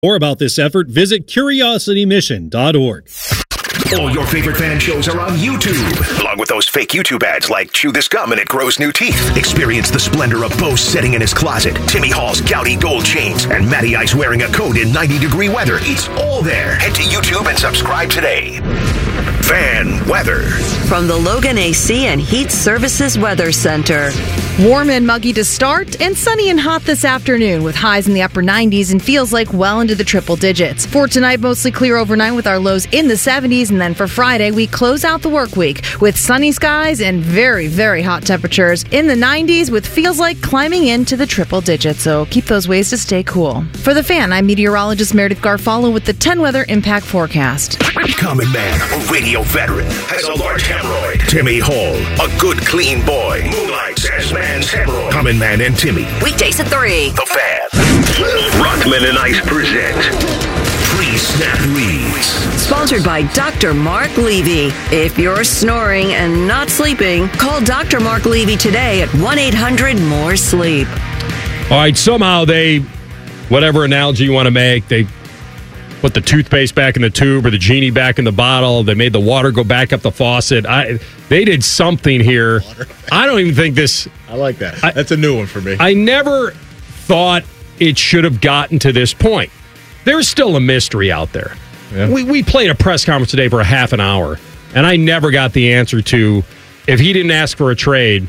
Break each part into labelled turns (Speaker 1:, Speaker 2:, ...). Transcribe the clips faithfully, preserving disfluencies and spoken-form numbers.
Speaker 1: More about this effort, visit curiosity mission dot org.
Speaker 2: All your favorite fan shows are on YouTube, along with those fake YouTube ads like Chew This Gum and It Grows New Teeth. Experience the splendor of Bo sitting in his closet, Timmy Hall's gouty gold chains, and Matty Ice wearing a coat in ninety degree weather. It's all there. Head to YouTube and subscribe today. Fan weather.
Speaker 3: From the Logan A C and Heat Services Weather Center.
Speaker 4: Warm and muggy to start, and sunny and hot this afternoon with highs in the upper nineties and feels like well into the triple digits. For tonight, mostly clear overnight with our lows in the seventies, and then for Friday, we close out the work week with sunny skies and very, very hot temperatures in the nineties with feels like climbing into the triple digits, so keep those ways to stay cool. For The Fan, I'm meteorologist Meredith Garfalo with the ten Weather Impact Forecast.
Speaker 2: Common man, a radio veteran, has a large hemorrhoid. Timmy Hall, a good, clean boy, moonlights as man's hemorrhoid. Common Man and Timmy.
Speaker 3: Weekdays at three.
Speaker 2: The Fan. Rockman and Ice present Pre-Snap Reads.
Speaker 3: Sponsored by Doctor Mark Levy. If you're snoring and not sleeping, call Doctor Mark Levy today at one eight hundred more sleep.
Speaker 5: All right, somehow they, whatever analogy you want to make, they put the toothpaste back in the tube or the genie back in the bottle. They made the water go back up the faucet. I, they did something here. I don't even think this...
Speaker 6: I like that.
Speaker 5: I,
Speaker 6: That's a new one for me.
Speaker 5: I never thought it should have gotten to this point. There's still a mystery out there.
Speaker 6: Yeah.
Speaker 5: We, we played a press conference today for a half an hour, and I never got the answer to, if he didn't ask for a trade,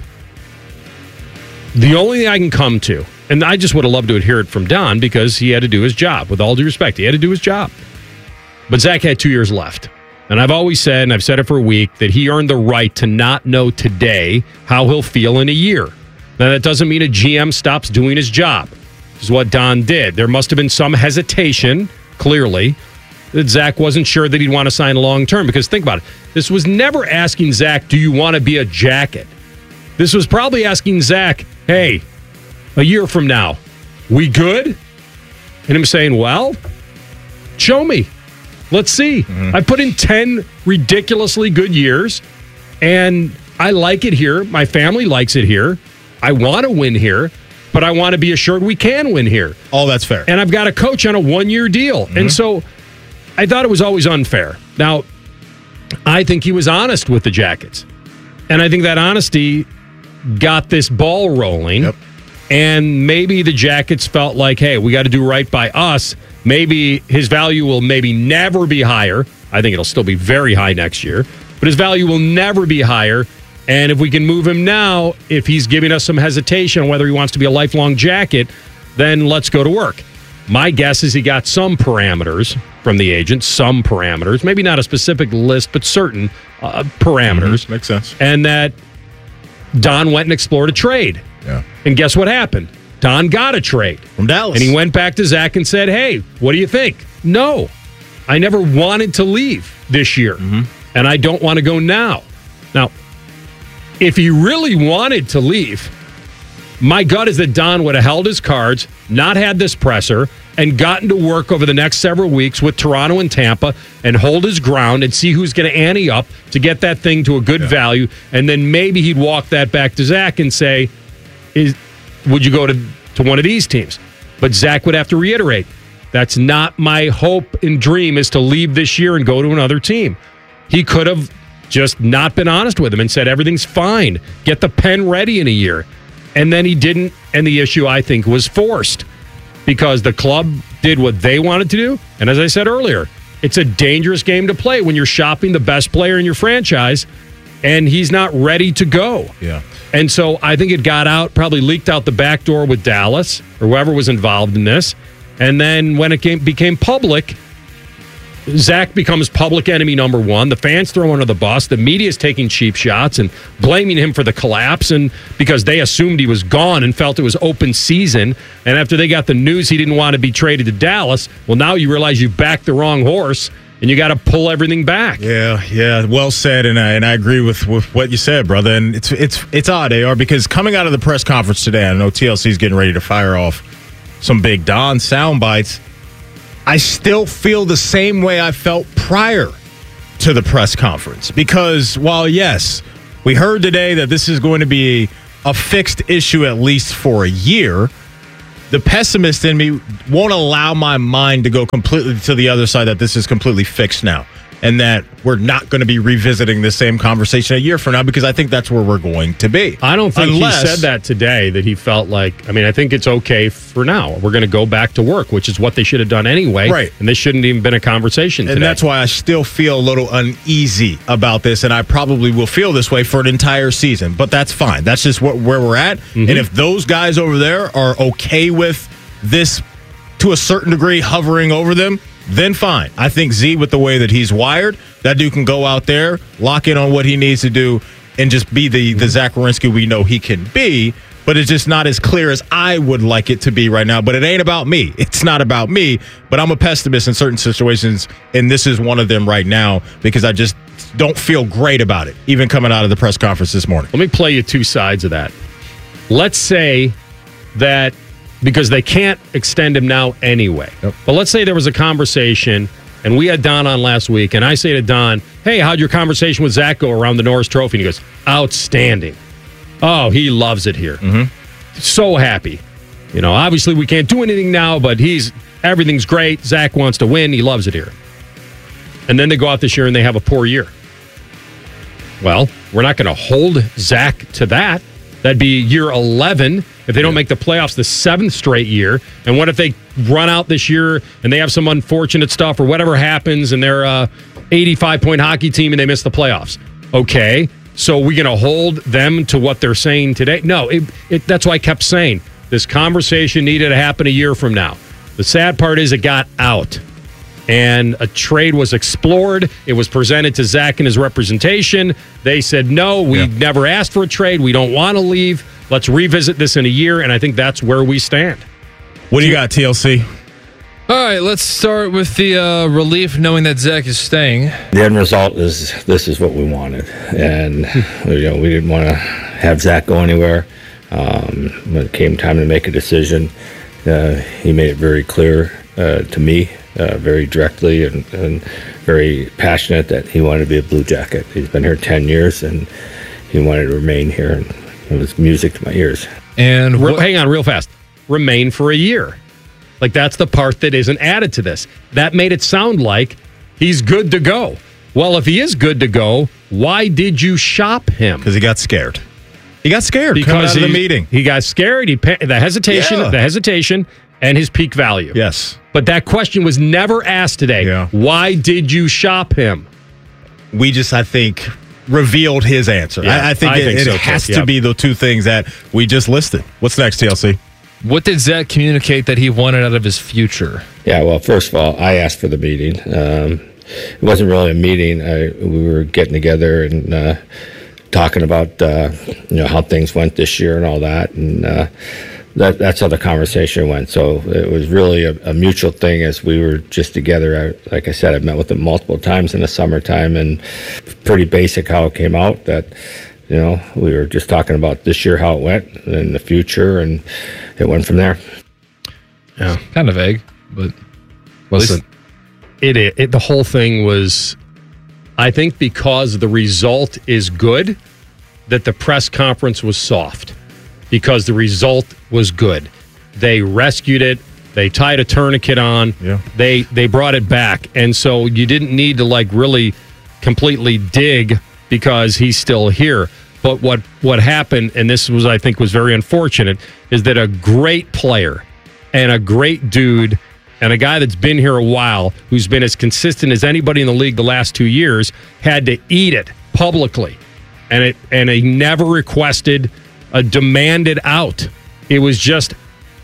Speaker 5: the only thing I can come to, and I just would have loved to hear it from Don because he had to do his job. With all due respect, he had to do his job. But Zach had two years left. And I've always said, and I've said it for a week, that he earned the right to not know today how he'll feel in a year. Now, that doesn't mean a G M stops doing his job. This is what Don did. There must have been some hesitation, clearly, that Zach wasn't sure that he'd want to sign long term. Because think about it. This was never asking Zach, do you want to be a Jacket? This was probably asking Zach, hey, a year from now, we good? And him saying, well, show me. Let's see. Mm-hmm. I put in ten ridiculously good years, and I like it here. My family likes it here. I want to win here, but I want to be assured we can win here.
Speaker 6: Oh, that's fair.
Speaker 5: And I've got a coach on a one-year deal. Mm-hmm. And so I thought it was always unfair. Now, I think he was honest with the Jackets. And I think that honesty got this ball rolling.
Speaker 6: Yep.
Speaker 5: And maybe the Jackets felt like, hey, we got to do right by us. Maybe his value will maybe never be higher. I think it'll still be very high next year. But his value will never be higher. And if we can move him now, if he's giving us some hesitation on whether he wants to be a lifelong Jacket, then let's go to work. My guess is he got some parameters from the agent, some parameters. Maybe not a specific list, but certain uh, parameters.
Speaker 6: Mm-hmm. Makes sense.
Speaker 5: And that Don went and explored a trade.
Speaker 6: Yeah.
Speaker 5: And guess what happened? Don got a trade.
Speaker 6: From Dallas.
Speaker 5: And he went back to Zach and said, hey, what do you think? No, I never wanted to leave this year. Mm-hmm. And I don't want to go now. Now, if he really wanted to leave, my gut is that Don would have held his cards, not had this presser, and gotten to work over the next several weeks with Toronto and Tampa and hold his ground and see who's going to ante up to get that thing to a good yeah. value. And then maybe he'd walk that back to Zach and say, is would you go to, to one of these teams? But Zach would have to reiterate, that's not my hope and dream is to leave this year and go to another team. He could have just not been honest with him and said, everything's fine. Get the pen ready in a year. And then he didn't, and the issue, I think, was forced because the club did what they wanted to do. And as I said earlier, it's a dangerous game to play when you're shopping the best player in your franchise and he's not ready to go.
Speaker 6: Yeah.
Speaker 5: And so I think it got out, probably leaked out the back door with Dallas or whoever was involved in this. And then when it came, became public, Zach becomes public enemy number one. The fans throw him under the bus. The media is taking cheap shots and blaming him for the collapse and because they assumed he was gone and felt it was open season. And after they got the news he didn't want to be traded to Dallas, well, now you realize you backed the wrong horse and you got to pull everything back.
Speaker 6: Yeah, yeah, well said, and I and I agree with, with what you said, brother. And it's it's it's odd, A R, because coming out of the press conference today, I know T L C's getting ready to fire off some big Don sound bites. I still feel the same way I felt prior to the press conference. Because while, yes, we heard today that this is going to be a fixed issue at least for a year, the pessimist in me won't allow my mind to go completely to the other side that this is completely fixed now and that we're not going to be revisiting the same conversation a year from now, because I think that's where we're going to be.
Speaker 5: I don't think
Speaker 6: Unless,
Speaker 5: he said that today, that he felt like, I mean, I think it's okay for now. We're going to go back to work, which is what they should have done anyway.
Speaker 6: Right.
Speaker 5: And this shouldn't even been a conversation today.
Speaker 6: And that's why I still feel a little uneasy about this, and I probably will feel this way for an entire season. But that's fine. That's just what, where we're at. Mm-hmm. And if those guys over there are okay with this to a certain degree hovering over them, then fine. I think Z, with the way that he's wired, that dude can go out there, lock in on what he needs to do, and just be the, the Zach Werenski we know he can be. But it's just not as clear as I would like it to be right now. But it ain't about me. It's not about me. But I'm a pessimist in certain situations, and this is one of them right now, because I just don't feel great about it, even coming out of the press conference this morning.
Speaker 5: Let me play you two sides of that. Let's say that, because they can't extend him now anyway. Yep. But let's say there was a conversation, and we had Don on last week, and I say to Don, hey, how'd your conversation with Zach go around the Norris Trophy? And he goes, outstanding. Oh, he loves it here. Mm-hmm. So happy. You know, obviously we can't do anything now, but he's everything's great. Zach wants to win. He loves it here. And then they go out this year and they have a poor year. Well, we're not going to hold Zach to that. That'd be year eleven if they don't make the playoffs the seventh straight year. And what if they run out this year and they have some unfortunate stuff or whatever happens and they're a eighty-five point hockey team and they miss the playoffs? Okay, so we're going to hold them to what they're saying today? No, it, it, that's why I kept saying this conversation needed to happen a year from now. The sad part is it got out. And a trade was explored. It was presented to Zach and his representation. They said, no, we yeah. never asked for a trade. We don't want to leave. Let's revisit this in a year. And I think that's where we stand.
Speaker 6: What do you got, T L C?
Speaker 7: All right, let's start with the uh, relief knowing that Zach is staying.
Speaker 8: The end result is this is what we wanted. And you know, we didn't want to have Zach go anywhere. Um, when it came time to make a decision, uh, he made it very clear uh, to me, Uh, very directly and, and very passionate that he wanted to be a Blue Jacket. He's been here ten years and he wanted to remain here, and it was music to my ears.
Speaker 7: And
Speaker 5: Re- hang on real fast. Remain for a year. Like, that's the part that isn't added to this. That made it sound like he's good to go. Well, if he is good to go, why did you shop him?
Speaker 6: Because he got scared. He got scared
Speaker 5: because
Speaker 6: coming out of
Speaker 5: he,
Speaker 6: the meeting.
Speaker 5: He got scared. He the hesitation,
Speaker 6: Yeah.
Speaker 5: the hesitation, and his peak value.
Speaker 6: Yes.
Speaker 5: But that question was never asked today.
Speaker 6: Yeah.
Speaker 5: Why did you shop him?
Speaker 6: We just, I think, revealed his answer.
Speaker 5: Yeah,
Speaker 6: I, I think
Speaker 5: I
Speaker 6: it,
Speaker 5: think
Speaker 6: it
Speaker 5: so,
Speaker 6: has
Speaker 5: too.
Speaker 6: to
Speaker 5: Yep.
Speaker 6: be the two things that we just listed. What's next, T L C?
Speaker 7: what did Zach communicate that he wanted out of his future?
Speaker 8: Yeah, well, first of all, I asked for the meeting. Um, it wasn't really a meeting. I, we were getting together and uh, talking about uh, you know how things went this year and all that, and uh, that, that's how the conversation went. So it was really a, a mutual thing as we were just together. I, like I said, I've met with him multiple times in the summertime, and pretty basic how it came out that, you know, we were just talking about this year, how it went, and the future, and it went from there.
Speaker 7: Yeah, kind of vague, but
Speaker 5: listen, it, it, it the whole thing was, I think, because the result is good, that the press conference was soft. Because the result was good. They rescued it. They tied a tourniquet on.
Speaker 6: Yeah.
Speaker 5: They they brought it back. And so you didn't need to like really completely dig because he's still here. But what, what happened, and this was, I think, was very unfortunate, is that a great player and a great dude and a guy that's been here a while, who's been as consistent as anybody in the league the last two years, had to eat it publicly. And it and he never requested a demanded out. It was just,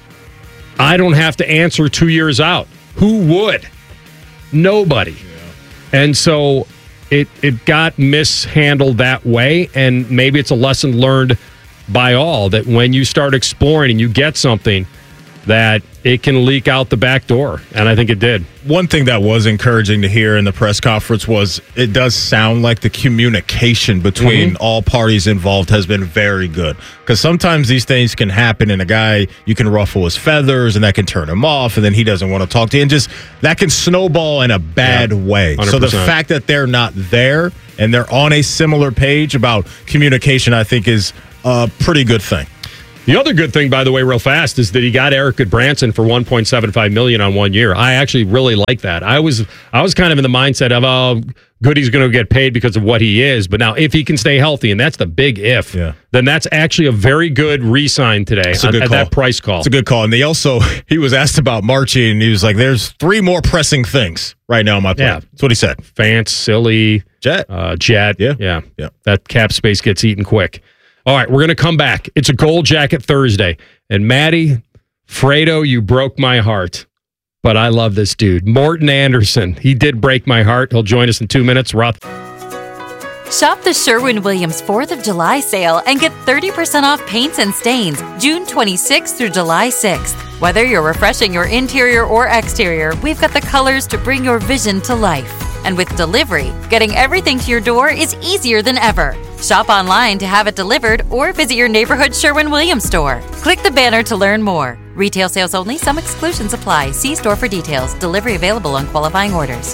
Speaker 5: I don't have to answer two years out. Who would? Nobody. Yeah. And so it it got mishandled that way, and maybe it's a lesson learned by all that when you start exploring and you get something, that it can leak out the back door. And I think it did.
Speaker 6: One thing that was encouraging to hear in the press conference was it does sound like the communication between mm-hmm. all parties involved has been very good. Because sometimes these things can happen and a guy, you can ruffle his feathers and that can turn him off and then he doesn't want to talk to you. And just that can snowball in a bad yeah, way. one hundred percent. So the fact that they're not there and they're on a similar page about communication, I think is a pretty good thing.
Speaker 5: The other good thing, by the way, real fast, is that he got Eric Goodbranson for one point seven five million dollars on one year. I actually really like that. I was I was kind of in the mindset of, oh, Goody's going to get paid because of what he is. But now, if he can stay healthy, and that's the big if,
Speaker 6: yeah.
Speaker 5: then that's actually a very good re-sign today
Speaker 6: It's a
Speaker 5: on,
Speaker 6: good
Speaker 5: at
Speaker 6: call.
Speaker 5: that price call.
Speaker 6: It's a good call. And they also, he was asked about Marchie, and he was like, there's three more pressing things right now on my plate.
Speaker 5: Yeah.
Speaker 6: That's what he said.
Speaker 5: Fance, Silly,
Speaker 6: Jet.
Speaker 5: uh, Jet.
Speaker 6: Yeah.
Speaker 5: yeah.
Speaker 6: Yeah.
Speaker 5: That cap space gets eaten quick. All right, we're going to come back. It's a Gold Jacket Thursday. And Maddie, Fredo, you broke my heart. But I love this dude. Morton Anderson. He did break my heart. He'll join us in two minutes. Roth.
Speaker 9: Shop the Sherwin-Williams fourth of July sale and get thirty percent off paints and stains June twenty-sixth through July sixth. Whether you're refreshing your interior or exterior, we've got the colors to bring your vision to life. And with delivery, getting everything to your door is easier than ever. Shop online to have it delivered or visit your neighborhood Sherwin-Williams store. Click the banner to learn more. Retail sales only. Some exclusions apply. See store for details. Delivery available on qualifying orders.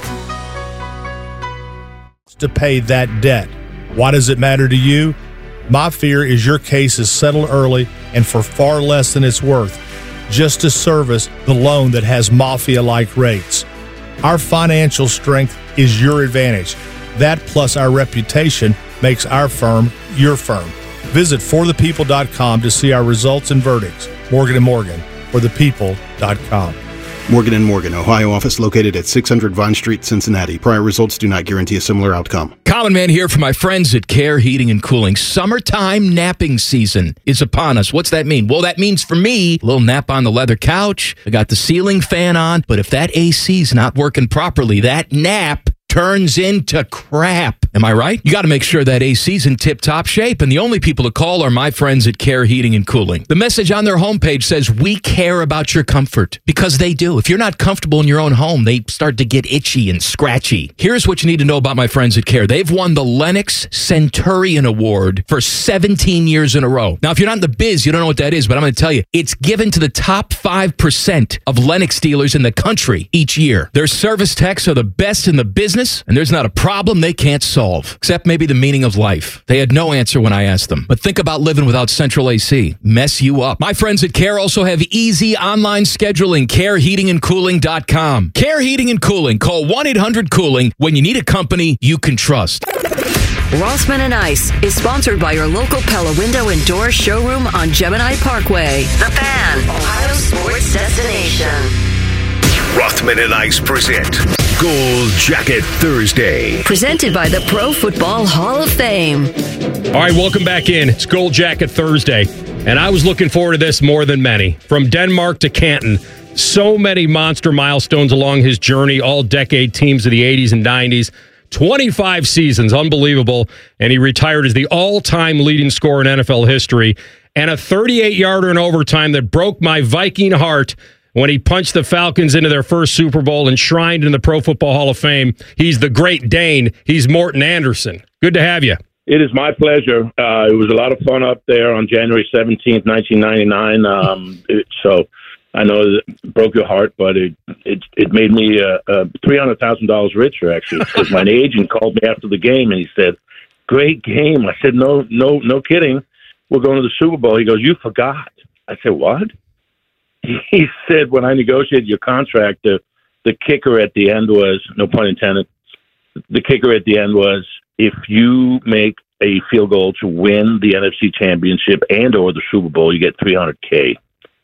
Speaker 10: To pay that debt. Why does it matter to you? My fear is your case is settled early and for far less than it's worth, just to service the loan that has mafia-like rates. Our financial strength is your advantage. That plus our reputation makes our firm your firm. Visit for the people dot com to see our results and verdicts. Morgan and Morgan, for the people dot com.
Speaker 11: Morgan and Morgan, Ohio office located at six hundred Vine Street, Cincinnati. Prior results do not guarantee a similar outcome.
Speaker 12: Common Man here for my friends at Care Heating and Cooling. Summertime napping season is upon us. What's that mean? Well, that means for me, a little nap on the leather couch. I got the ceiling fan on, but if that A C's not working properly, that nap turns into crap. Am I right? You got to make sure that A C's in tip-top shape, and the only people to call are my friends at Care Heating and Cooling. The message on their homepage says, we care about your comfort, because they do. If you're not comfortable in your own home, they start to get itchy and scratchy. Here's what you need to know about my friends at Care. They've won the Lennox Centurion Award for seventeen years in a row. Now, if you're not in the biz, you don't know what that is, but I'm going to tell you, it's given to the top five percent of Lennox dealers in the country each year. Their service techs are the best in the business, and there's not a problem they can't solve. Except maybe the meaning of life. They had no answer when I asked them. But think about living without central A C. Mess you up. My friends at Care also have easy online scheduling. care heating and cooling dot com. Care Heating and Cooling. Call one eight hundred cooling when you need a company you can trust.
Speaker 3: Rothman and Ice is sponsored by your local Pella Window and Door showroom on Gemini Parkway. The Fan, Ohio sports destination.
Speaker 2: Rothman and Ice present Gold Jacket Thursday.
Speaker 3: Presented by the Pro Football Hall of Fame.
Speaker 5: All right, welcome back in. It's Gold Jacket Thursday, and I was looking forward to this more than many. From Denmark to Canton, so many monster milestones along his journey, all decade teams of the eighties and nineties. twenty-five seasons, unbelievable, and he retired as the all-time leading scorer in N F L history, and a thirty-eight yarder in overtime that broke my Viking heart when he punched the Falcons into their first Super Bowl, enshrined in the Pro Football Hall of Fame. He's the Great Dane. He's Morton Anderson. Good to have you.
Speaker 13: It is my pleasure. Uh, it was a lot of fun up there on January seventeenth, nineteen ninety-nine. Um, it, so I know it broke your heart, but it it, it made me uh, uh, three hundred thousand dollars richer, actually, because my agent called me after the game, and he said, great game. I said, no, no, no kidding. We're going to the Super Bowl. He goes, you forgot. I said, what? He said, when I negotiated your contract, the, the kicker at the end was, no pun intended, the kicker at the end was, if you make a field goal to win the N F C Championship and or the Super Bowl, you get three hundred K.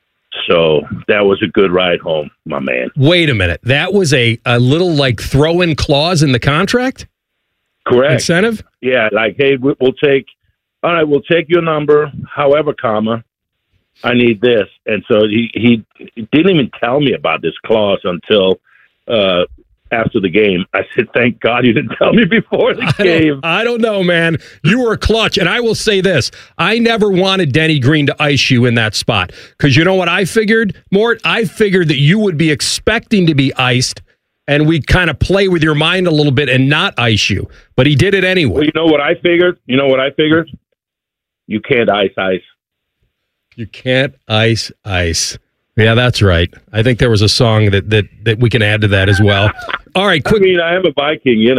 Speaker 13: So that was a good ride home, my man.
Speaker 5: Wait a minute. That was a, a little like throw-in clause in the contract?
Speaker 13: Correct.
Speaker 5: Incentive?
Speaker 13: Yeah, like, hey, we'll take, all right, we'll take your number, however, comma, I need this. And so he, he didn't even tell me about this clause until uh, after the game. I said, thank God you didn't tell me before the
Speaker 5: I
Speaker 13: game.
Speaker 5: Don't, I don't know, man. You were a clutch. And I will say this. I never wanted Denny Green to ice you in that spot. Because you know what I figured, Mort? I figured that you would be expecting to be iced, and we'd kind of play with your mind a little bit and not ice you. But he did it anyway.
Speaker 13: Well, you know what I figured? You know what I figured? You can't ice ice.
Speaker 5: You can't ice ice. Yeah, that's right. I think there was a song that that, that we can add to that as well. All right, quick.
Speaker 13: I mean, I am a Viking, you know.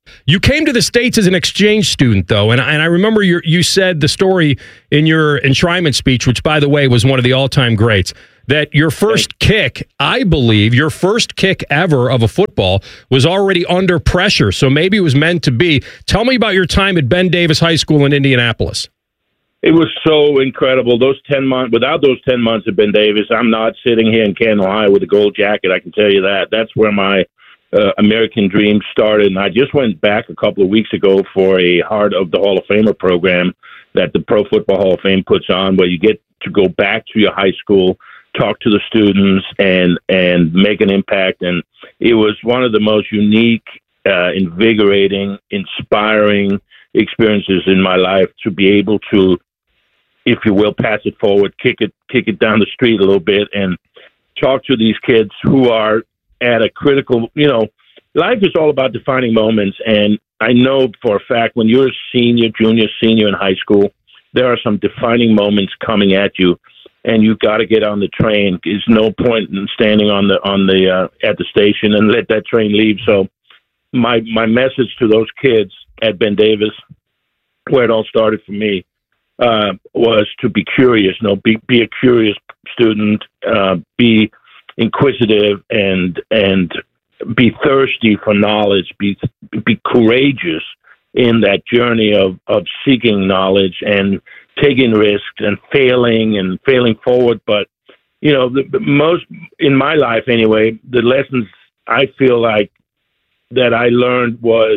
Speaker 5: You came to the States as an exchange student, though, and, and I remember your, you said the story in your enshrinement speech, which, by the way, was one of the all-time greats, that your first kick, I believe, your first kick ever of a football was already under pressure, so maybe it was meant to be. Tell me about your time at Ben Davis High School in Indianapolis.
Speaker 13: It was so incredible. Those ten months, without those ten months at Ben Davis, I'm not sitting here in Canton, Ohio with a gold jacket, I can tell you that. That's where my Uh, American dream started, and I just went back a couple of weeks ago for a Heart of the Hall of Famer program that the Pro Football Hall of Fame puts on, where you get to go back to your high school, talk to the students, and and make an impact. And it was one of the most unique, uh, invigorating, inspiring experiences in my life to be able to, if you will, pass it forward, kick it, kick it down the street a little bit, and talk to these kids who are at a critical, you know, life is all about defining moments. And I know for a fact when you're a senior, junior, senior in high school, there are some defining moments coming at you, and you got to get on the train. There's no point in standing on the, on the, uh, at the station and let that train leave. So my, my message to those kids at Ben Davis, where it all started for me, uh, was to be curious, you know, be, be a curious student, uh, be inquisitive, and and be thirsty for knowledge, be be courageous in that journey of, of seeking knowledge and taking risks and failing and failing forward. But, you know, the, the most, in my life anyway, the lessons I feel like that I learned was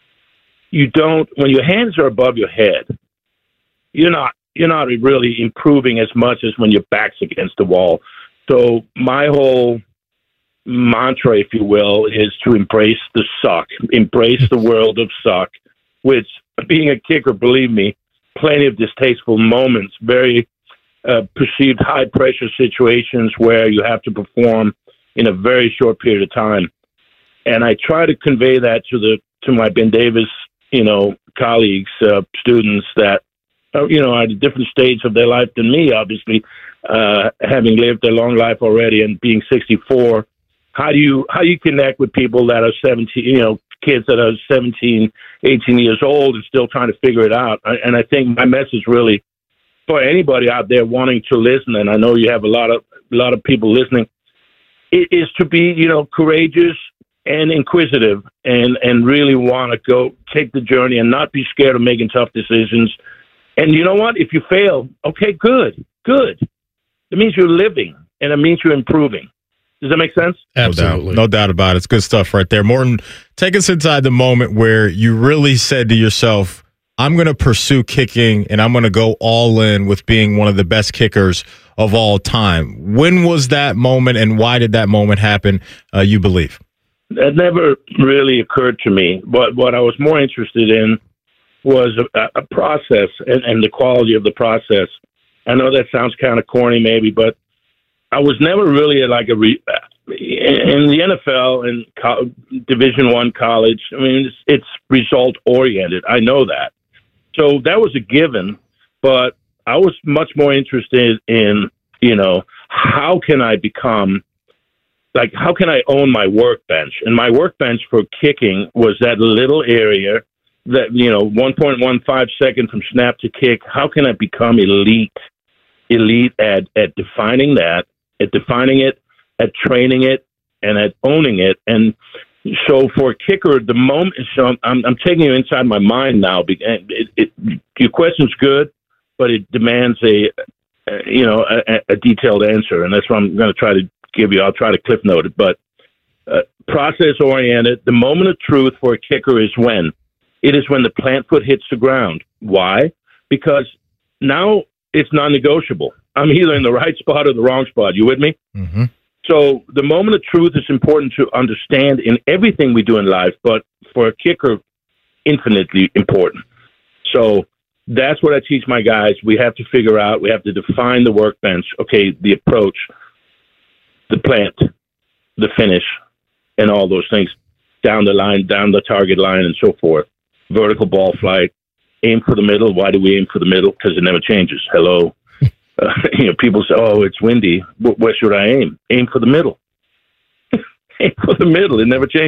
Speaker 13: you don't, when your hands are above your head, you're not, you're not really improving as much as when your back's against the wall. So my whole mantra, if you will, is to embrace the suck, embrace the world of suck, which, being a kicker, believe me, plenty of distasteful moments, very uh, perceived high-pressure situations where you have to perform in a very short period of time. And I try to convey that to the to my Ben Davis, you know, colleagues, uh, students that, uh, you know, are at a different stage of their life than me, obviously. Uh, having lived a long life already and being sixty-four, how do you how do you connect with people that are seventeen, you know, kids that are seventeen, eighteen years old and still trying to figure it out? And I think my message really for anybody out there wanting to listen, and I know you have a lot of a lot of people listening, it is to be, you know, courageous and inquisitive, and and really want to go take the journey and not be scared of making tough decisions. And you know what? If you fail, okay, good, good. It means you're living, and it means you're improving. Does that make sense?
Speaker 6: Absolutely. No doubt, no doubt about it. It's good stuff right there. Morton, take us inside the moment where you really said to yourself, I'm going to pursue kicking, and I'm going to go all in with being one of the best kickers of all time. When was that moment, and why did that moment happen, uh, you believe?
Speaker 13: That never really occurred to me. But what I was more interested in was a, a process and, and the quality of the process. I know that sounds kind of corny maybe, but I was never really like a re- in the N F L and co- Division One college. I mean, it's, it's result oriented. I know that. So that was a given, but I was much more interested in, you know, how can I become, like, how can I own my workbench? And my workbench for kicking was that little area that, you know, one point one five second from snap to kick. How can I become elite? elite at, at defining that, at defining it, at training it, and at owning it. And so for a kicker, the moment, so I'm, I'm taking you inside my mind now. It, it, your question's good, but it demands a, a you know, a, a detailed answer. And that's what I'm going to try to give you. I'll try to cliff note it, but uh, process oriented. The moment of truth for a kicker is when? It is when the plant foot hits the ground. Why? Because now it's non-negotiable. I'm either in the right spot or the wrong spot. You with me?
Speaker 6: Mm-hmm.
Speaker 13: So the moment of truth is important to understand in everything we do in life, but for a kicker, infinitely important. So that's what I teach my guys. We have to figure out, we have to define the workbench. Okay, the approach, the plant, the finish, and all those things down the line, down the target line, and so forth. Vertical ball flight, aim for the middle. Why do we aim for the middle? Because it never changes. Hello. Uh, you know, people say, oh, it's windy. Where should I aim? Aim for the middle. Aim for the middle. It never changes.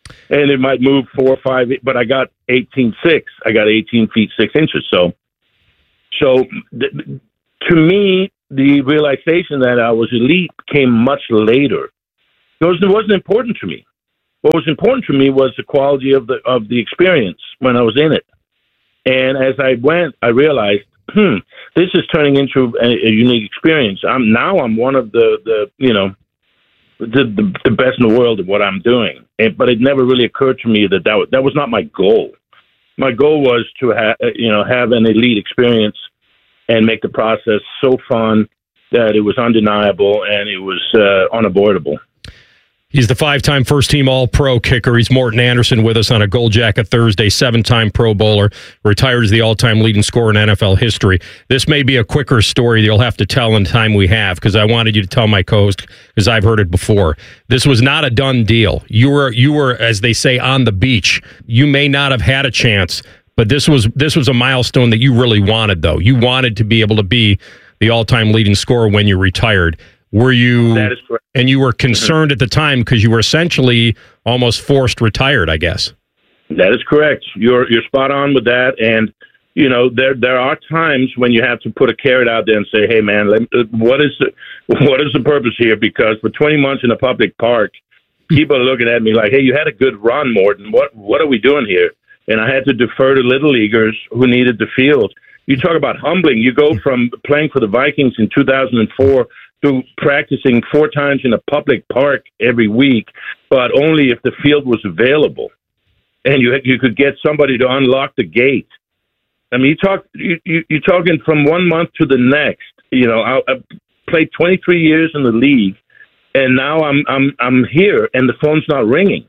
Speaker 13: and it might move four or five, but I got eighteen six. I got eighteen feet six inches. So, so th- to me, the realization that I was elite came much later. Because it wasn't important to me. What was important to me was the quality of the of the experience when I was in it. And as I went, I realized, hmm, this is turning into a, a unique experience. I'm now I'm one of the, the you know, the, the the best in the world at what I'm doing. And, but it never really occurred to me that that was, that was not my goal. My goal was to have you know have an elite experience and make the process so fun that it was undeniable and it was uh, unavoidable.
Speaker 5: He's the five-time first-team All-Pro kicker. He's Morten Andersen with us on a Gold Jacket Thursday, seven-time Pro Bowler, retired as the all-time leading scorer in N F L history. This may be a quicker story you'll have to tell in time we have, because I wanted you to tell my co-host, because I've heard it before. This was not a done deal. You were, you were, as they say, on the beach. You may not have had a chance, but this was this was a milestone that you really wanted, though. You wanted to be able to be the all-time leading scorer when you retired. Were you,
Speaker 13: that is correct.
Speaker 5: And you were concerned at the time because you were essentially almost forced retired, I guess.
Speaker 13: That is correct. You're you're spot on with that. And, you know, there there are times when you have to put a carrot out there and say, hey, man, let, what is the, what is the purpose here? Because for twenty months in a public park, people are looking at me like, hey, you had a good run, Morten. What, what are we doing here? And I had to defer to little leaguers who needed the field. You talk about humbling. You go from playing for the Vikings in two thousand four to practicing four times in a public park every week, but only if the field was available, and you you could get somebody to unlock the gate. I mean, you talk you, you you're talking from one month to the next. You know, I, I played twenty-three years in the league, and now I'm I'm I'm here, and the phone's not ringing.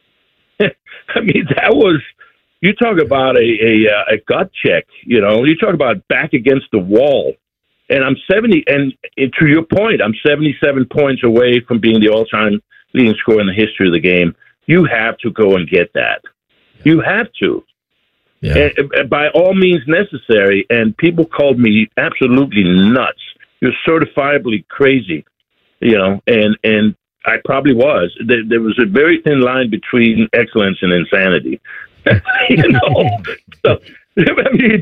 Speaker 13: I mean, that was. You talk about a a, a gut check. You know, you talk about back against the wall. And I'm seventy, and to your point, I'm seventy-seven points away from being the all-time leading scorer in the history of the game. You have to go and get that. You have to, yeah. and, and by all means necessary. And people called me absolutely nuts. You're certifiably crazy, you know. And and I probably was. There, there was a very thin line between excellence and insanity. you know, so I mean.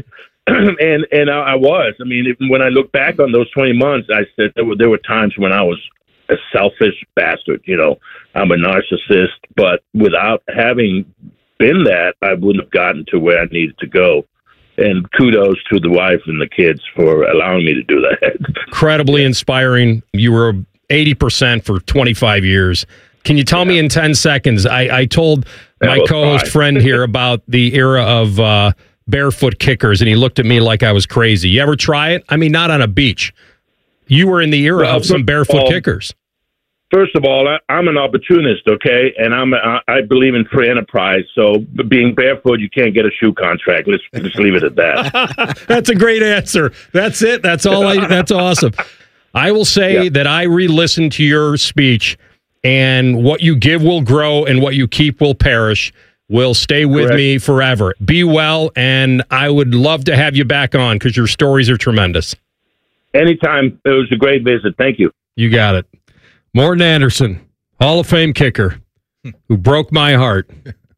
Speaker 13: and and I, I was. I mean, if, when I look back on those twenty months, I said there were there were times when I was a selfish bastard. You know, I'm a narcissist. But without having been that, I wouldn't have gotten to where I needed to go. And kudos to the wife and the kids for allowing me to do that.
Speaker 5: Incredibly yeah. inspiring. You were eighty percent for twenty-five years. Can you tell yeah. me in ten seconds? I, I told my co-host five. friend here about the era of. Uh, barefoot kickers, and he looked at me like I was crazy. You ever try it? I mean, not on a beach. You were in the era well, of some barefoot all, kickers.
Speaker 13: First of all, I, I'm an opportunist, okay, and I'm a, I believe in free enterprise. So being barefoot, you can't get a shoe contract. Let's just leave it at that.
Speaker 5: That's a great answer. That's it. That's all. I, that's awesome. I will say yeah. that I re-listened to your speech, and what you give will grow, and what you keep will perish. Will stay with Correct. me forever. Be well, and I would love to have you back on because your stories are tremendous.
Speaker 13: Anytime. It was a great visit. Thank you.
Speaker 5: You got it. Morten Andersen, Hall of Fame kicker, who broke my heart.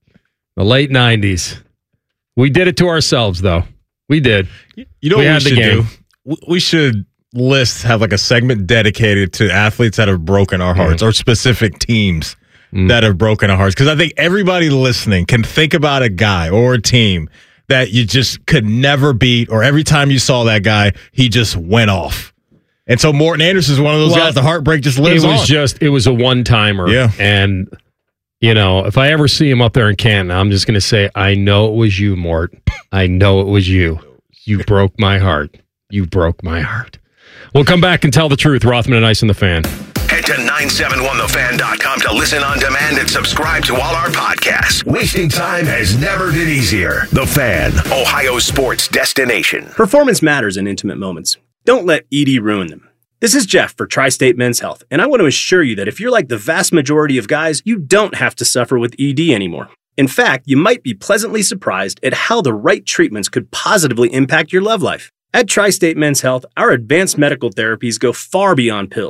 Speaker 5: The late nineties. We did it to ourselves, though. We did.
Speaker 6: You know
Speaker 5: we
Speaker 6: what we should do? We should list, have like a segment dedicated to athletes that have broken our hearts mm. or specific teams. Mm. that have broken our hearts. Because I think everybody listening can think about a guy or a team that you just could never beat, or every time you saw that guy, he just went off. And so Morten Andersen is one of those well, guys, the heartbreak just lives on.
Speaker 5: It was on. just, it was a one-timer.
Speaker 6: Yeah.
Speaker 5: And, you know, if I ever see him up there in Canton, I'm just going to say, I know it was you, Mort. I know it was you. You broke my heart. You broke my heart. We'll come back and tell the truth. Rothman and Ice and the Fan.
Speaker 2: Head to nine seven one the fan dot com to listen on demand and subscribe to all our podcasts. Wasting time has never been easier. The Fan, Ohio sports destination.
Speaker 14: Performance matters in intimate moments. Don't let E D ruin them. This is Jeff for Tri-State Men's Health, and I want to assure you that if you're like the vast majority of guys, you don't have to suffer with E D anymore. In fact, you might be pleasantly surprised at how the right treatments could positively impact your love life. At Tri-State Men's Health, our advanced medical therapies go far beyond pills.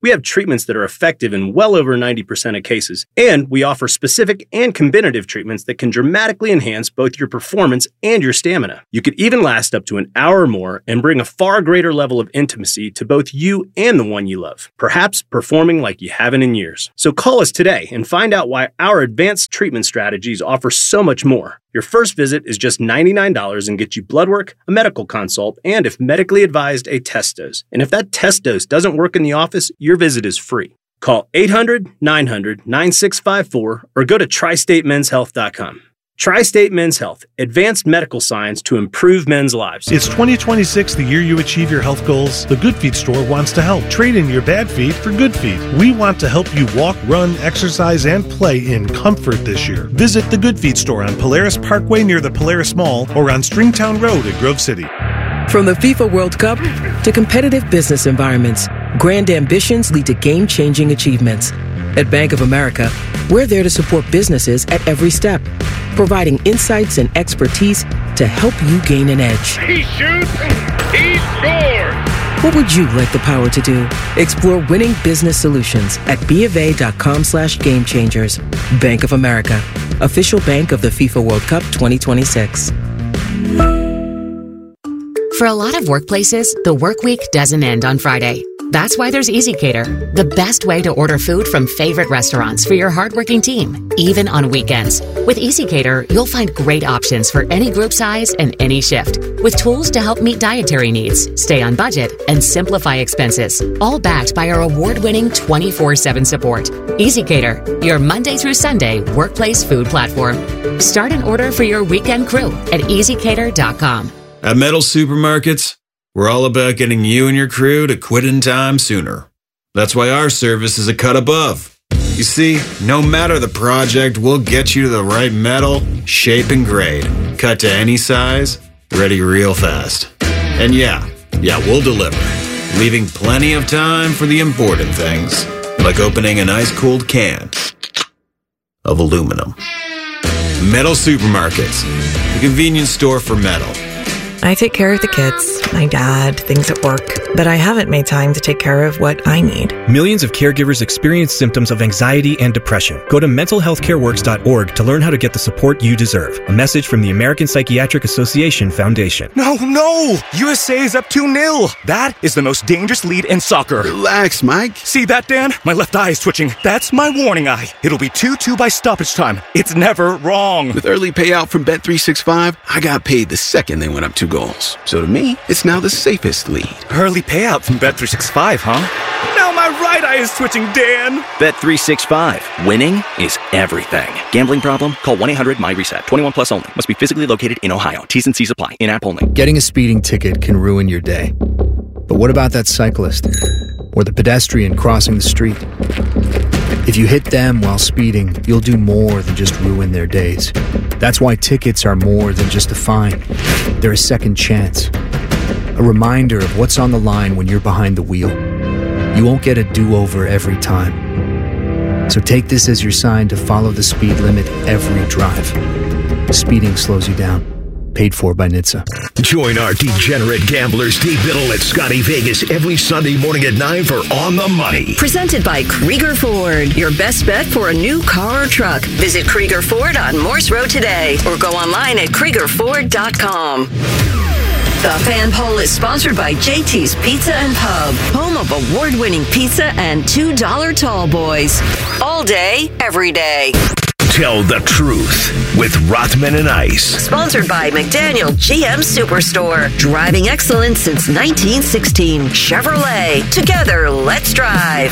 Speaker 14: We have treatments that are effective in well over ninety percent of cases, and we offer specific and combinative treatments that can dramatically enhance both your performance and your stamina. You could even last up to an hour or more and bring a far greater level of intimacy to both you and the one you love, perhaps performing like you haven't in years. So call us today and find out why our advanced treatment strategies offer so much more. Your first visit is just ninety-nine dollars and gets you blood work, a medical consult, and if medically advised, a test dose. And if that test dose doesn't work in the office, your visit is free. Call eight hundred, nine hundred, nine six five four or go to tri state men's health dot com. Tri-State Men's Health, advanced medical science to improve men's lives.
Speaker 15: It's twenty twenty-six, the year you achieve your health goals. The Good Feet store wants to help. Trade in your bad feet for good feet. We want to help you walk, run, exercise, and play in comfort this year. Visit the Good Feet store on Polaris Parkway near the Polaris Mall or on Stringtown Road in Grove City.
Speaker 16: From the FIFA World Cup to competitive business environments, grand ambitions lead to game-changing achievements. At Bank of America, we're there to support businesses at every step, providing insights and expertise to help you gain an edge.
Speaker 17: He shoots, he scores!
Speaker 16: What would you like the power to do? Explore winning business solutions at BofA.com slash game changers. Bank of America, official bank of the FIFA World Cup twenty twenty-six.
Speaker 18: For a lot of workplaces, the work week doesn't end on Friday. That's why there's EasyCater, the best way to order food from favorite restaurants for your hardworking team, even on weekends. With EasyCater, you'll find great options for any group size and any shift, with tools to help meet dietary needs, stay on budget, and simplify expenses, all backed by our award-winning twenty-four seven support. EasyCater, your Monday through Sunday workplace food platform. Start an order for your weekend crew at easy cater dot com.
Speaker 19: At Metal Supermarkets, we're all about getting you and your crew to quit in time sooner. That's why our service is a cut above. You see, no matter the project, we'll get you to the right metal, shape, and grade. Cut to any size, ready real fast. And yeah, yeah, we'll deliver, leaving plenty of time for the important things, like opening an ice-cold can of aluminum. Metal Supermarkets, the convenience store for metal.
Speaker 20: I take care of the kids, my dad, things at work, but I haven't made time to take care of what I need.
Speaker 21: Millions of caregivers experience symptoms of anxiety and depression. Go to mental health care works dot org to learn how to get the support you deserve. A message from the American Psychiatric Association Foundation.
Speaker 22: No, no! U S A is up two nil. That is the most dangerous lead in soccer.
Speaker 23: Relax, Mike.
Speaker 22: See that, Dan? My left eye is twitching. That's my warning eye. It'll be two two by stoppage time. It's never wrong.
Speaker 23: With early payout from Bet three sixty-five, I got paid the second they went up two goals. So to me, it's now the safest lead.
Speaker 22: Early payout from Bet three sixty-five, huh? Now my right eye is twitching, Dan.
Speaker 24: Bet three sixty-five. Winning is everything. Gambling problem? Call one eight hundred M Y reset. twenty-one plus only. Must be physically located in Ohio. T's and C's apply. In-app only.
Speaker 25: Getting a speeding ticket can ruin your day. But what about that cyclist? Or the pedestrian crossing the street? If you hit them while speeding, you'll do more than just ruin their days. That's why tickets are more than just a fine. They're a second chance. A reminder of what's on the line when you're behind the wheel. You won't get a do-over every time. So take this as your sign to follow the speed limit every drive. Speeding slows you down. Paid for by N H T S A.
Speaker 2: Join our degenerate gamblers Dave Biddle at Scotty Vegas every Sunday morning at nine for On the Money.
Speaker 3: Presented by Krieger Ford. Your best bet for a new car or truck. Visit Krieger Ford on Morse Road today or go online at krieger ford dot com. The Fan Poll is sponsored by J T's Pizza and Pub, home of award-winning pizza and two dollar tall boys. All day, every day.
Speaker 2: Tell the truth with Rothman and Ice.
Speaker 3: Sponsored by McDaniel G M Superstore. Driving excellence since nineteen sixteen. Chevrolet. Together, let's drive.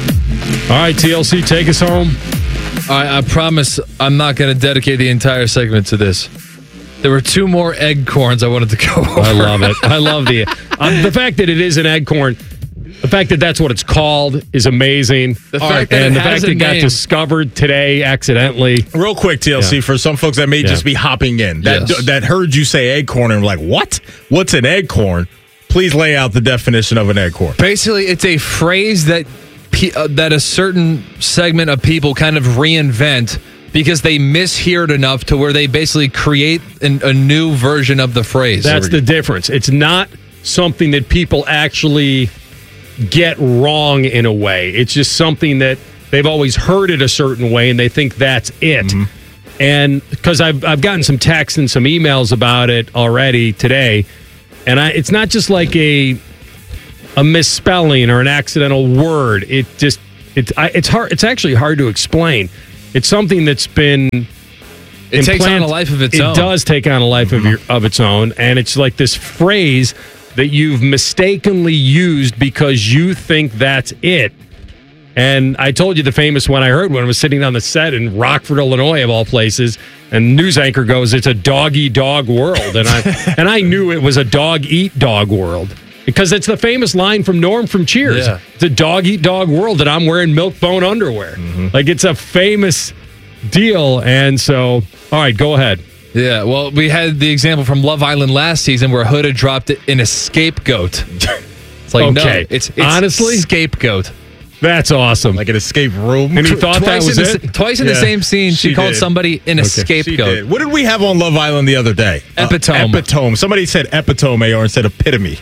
Speaker 5: All right, T L C, take us home.
Speaker 7: I, I promise I'm not going to dedicate the entire segment to this. There were two more egg corns I wanted to go over.
Speaker 5: I love it. I love the uh, the fact that it is an egg corn. The fact that that's what it's called is amazing.
Speaker 7: The fact that
Speaker 5: and
Speaker 7: it
Speaker 5: the fact
Speaker 7: has
Speaker 5: that
Speaker 7: a
Speaker 5: it got
Speaker 7: name.
Speaker 5: discovered today accidentally.
Speaker 6: Real quick, T L C,
Speaker 5: Yeah.
Speaker 6: for some folks that may
Speaker 5: Yeah.
Speaker 6: just be hopping in, that
Speaker 5: Yes.
Speaker 6: that heard you say egg corn and were like, what? What's an egg corn? Please lay out the definition of an egg corn.
Speaker 7: Basically, it's a phrase that pe- uh, that a certain segment of people kind of reinvent because they mishear it enough to where they basically create an, a new version of the phrase.
Speaker 5: That's the difference. It's not something that people actually get wrong in a way. It's just something that they've always heard it a certain way, and they think that's it. Mm-hmm. And because I've I've gotten some texts and some emails about it already today, and I, it's not just like a a misspelling or an accidental word. It just it I, it's hard. It's actually hard to explain. It's something that's been
Speaker 7: it takes on a life of its
Speaker 5: it
Speaker 7: own.
Speaker 5: It does take on a life mm-hmm. of your of its own, and it's like this phrase that you've mistakenly used because you think that's it. And I told you the famous one I heard when I was sitting on the set in Rockford, Illinois, of all places, and news anchor goes, "It's a dog-eat-dog world." And I and I knew it was a dog-eat-dog world because it's the famous line from Norm from Cheers. Yeah. It's a dog-eat-dog world that I'm wearing milk-bone underwear. Mm-hmm. Like, it's a famous deal. And so, all right, go ahead.
Speaker 7: Yeah, well, we had the example from Love Island last season where Huda dropped it in a scapegoat. It's like, okay. no, it's, it's
Speaker 5: honestly
Speaker 7: scapegoat.
Speaker 5: That's awesome.
Speaker 6: Like an escape room.
Speaker 5: And you thought that was
Speaker 7: it?
Speaker 5: it?
Speaker 7: Twice in yeah. the same scene, she, she called did. somebody an okay. scapegoat.
Speaker 6: What did we have on Love Island the other day?
Speaker 7: Epitome.
Speaker 6: Uh, epitome. Somebody said epitome or instead of epitome.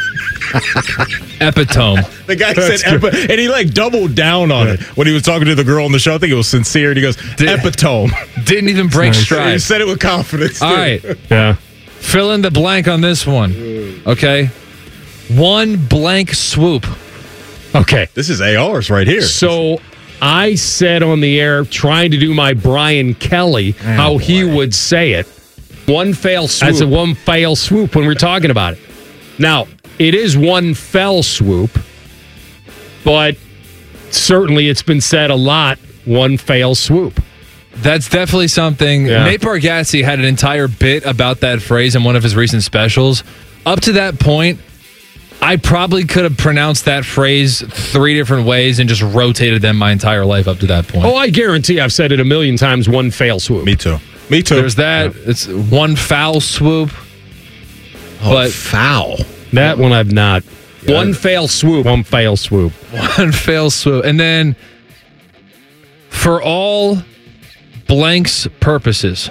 Speaker 7: Epitome.
Speaker 6: The guy That's said epi- and he like doubled down on yeah. it when he was talking to the girl on the show. I think it was sincere. And he goes, Did, epitome.
Speaker 7: Didn't even break nice. stride.
Speaker 6: He said it with confidence.
Speaker 7: All
Speaker 6: too.
Speaker 7: right.
Speaker 5: Yeah.
Speaker 7: Fill in the blank on this one. Okay. One blank swoop.
Speaker 5: Okay.
Speaker 6: This is A R's right here.
Speaker 5: So I said on the air, trying to do my Brian Kelly, oh, how boy. he would say it. One fail swoop. That's a one fail swoop when we're talking about it. Now, it is one fell swoop, but certainly it's been said a lot, one fail swoop.
Speaker 7: That's definitely something. Yeah. Nate Bargatze had an entire bit about that phrase in one of his recent specials. Up to that point, I probably could have pronounced that phrase three different ways and just rotated them my entire life up to that point.
Speaker 5: Oh, I guarantee I've said it a million times, one fail swoop.
Speaker 6: Me too. Me too.
Speaker 7: There's that. Yeah. It's one foul swoop.
Speaker 6: Oh, but foul.
Speaker 5: That one I've not. Yeah. One fail swoop. One fail swoop.
Speaker 7: One fail swoop. And then for all blanks purposes.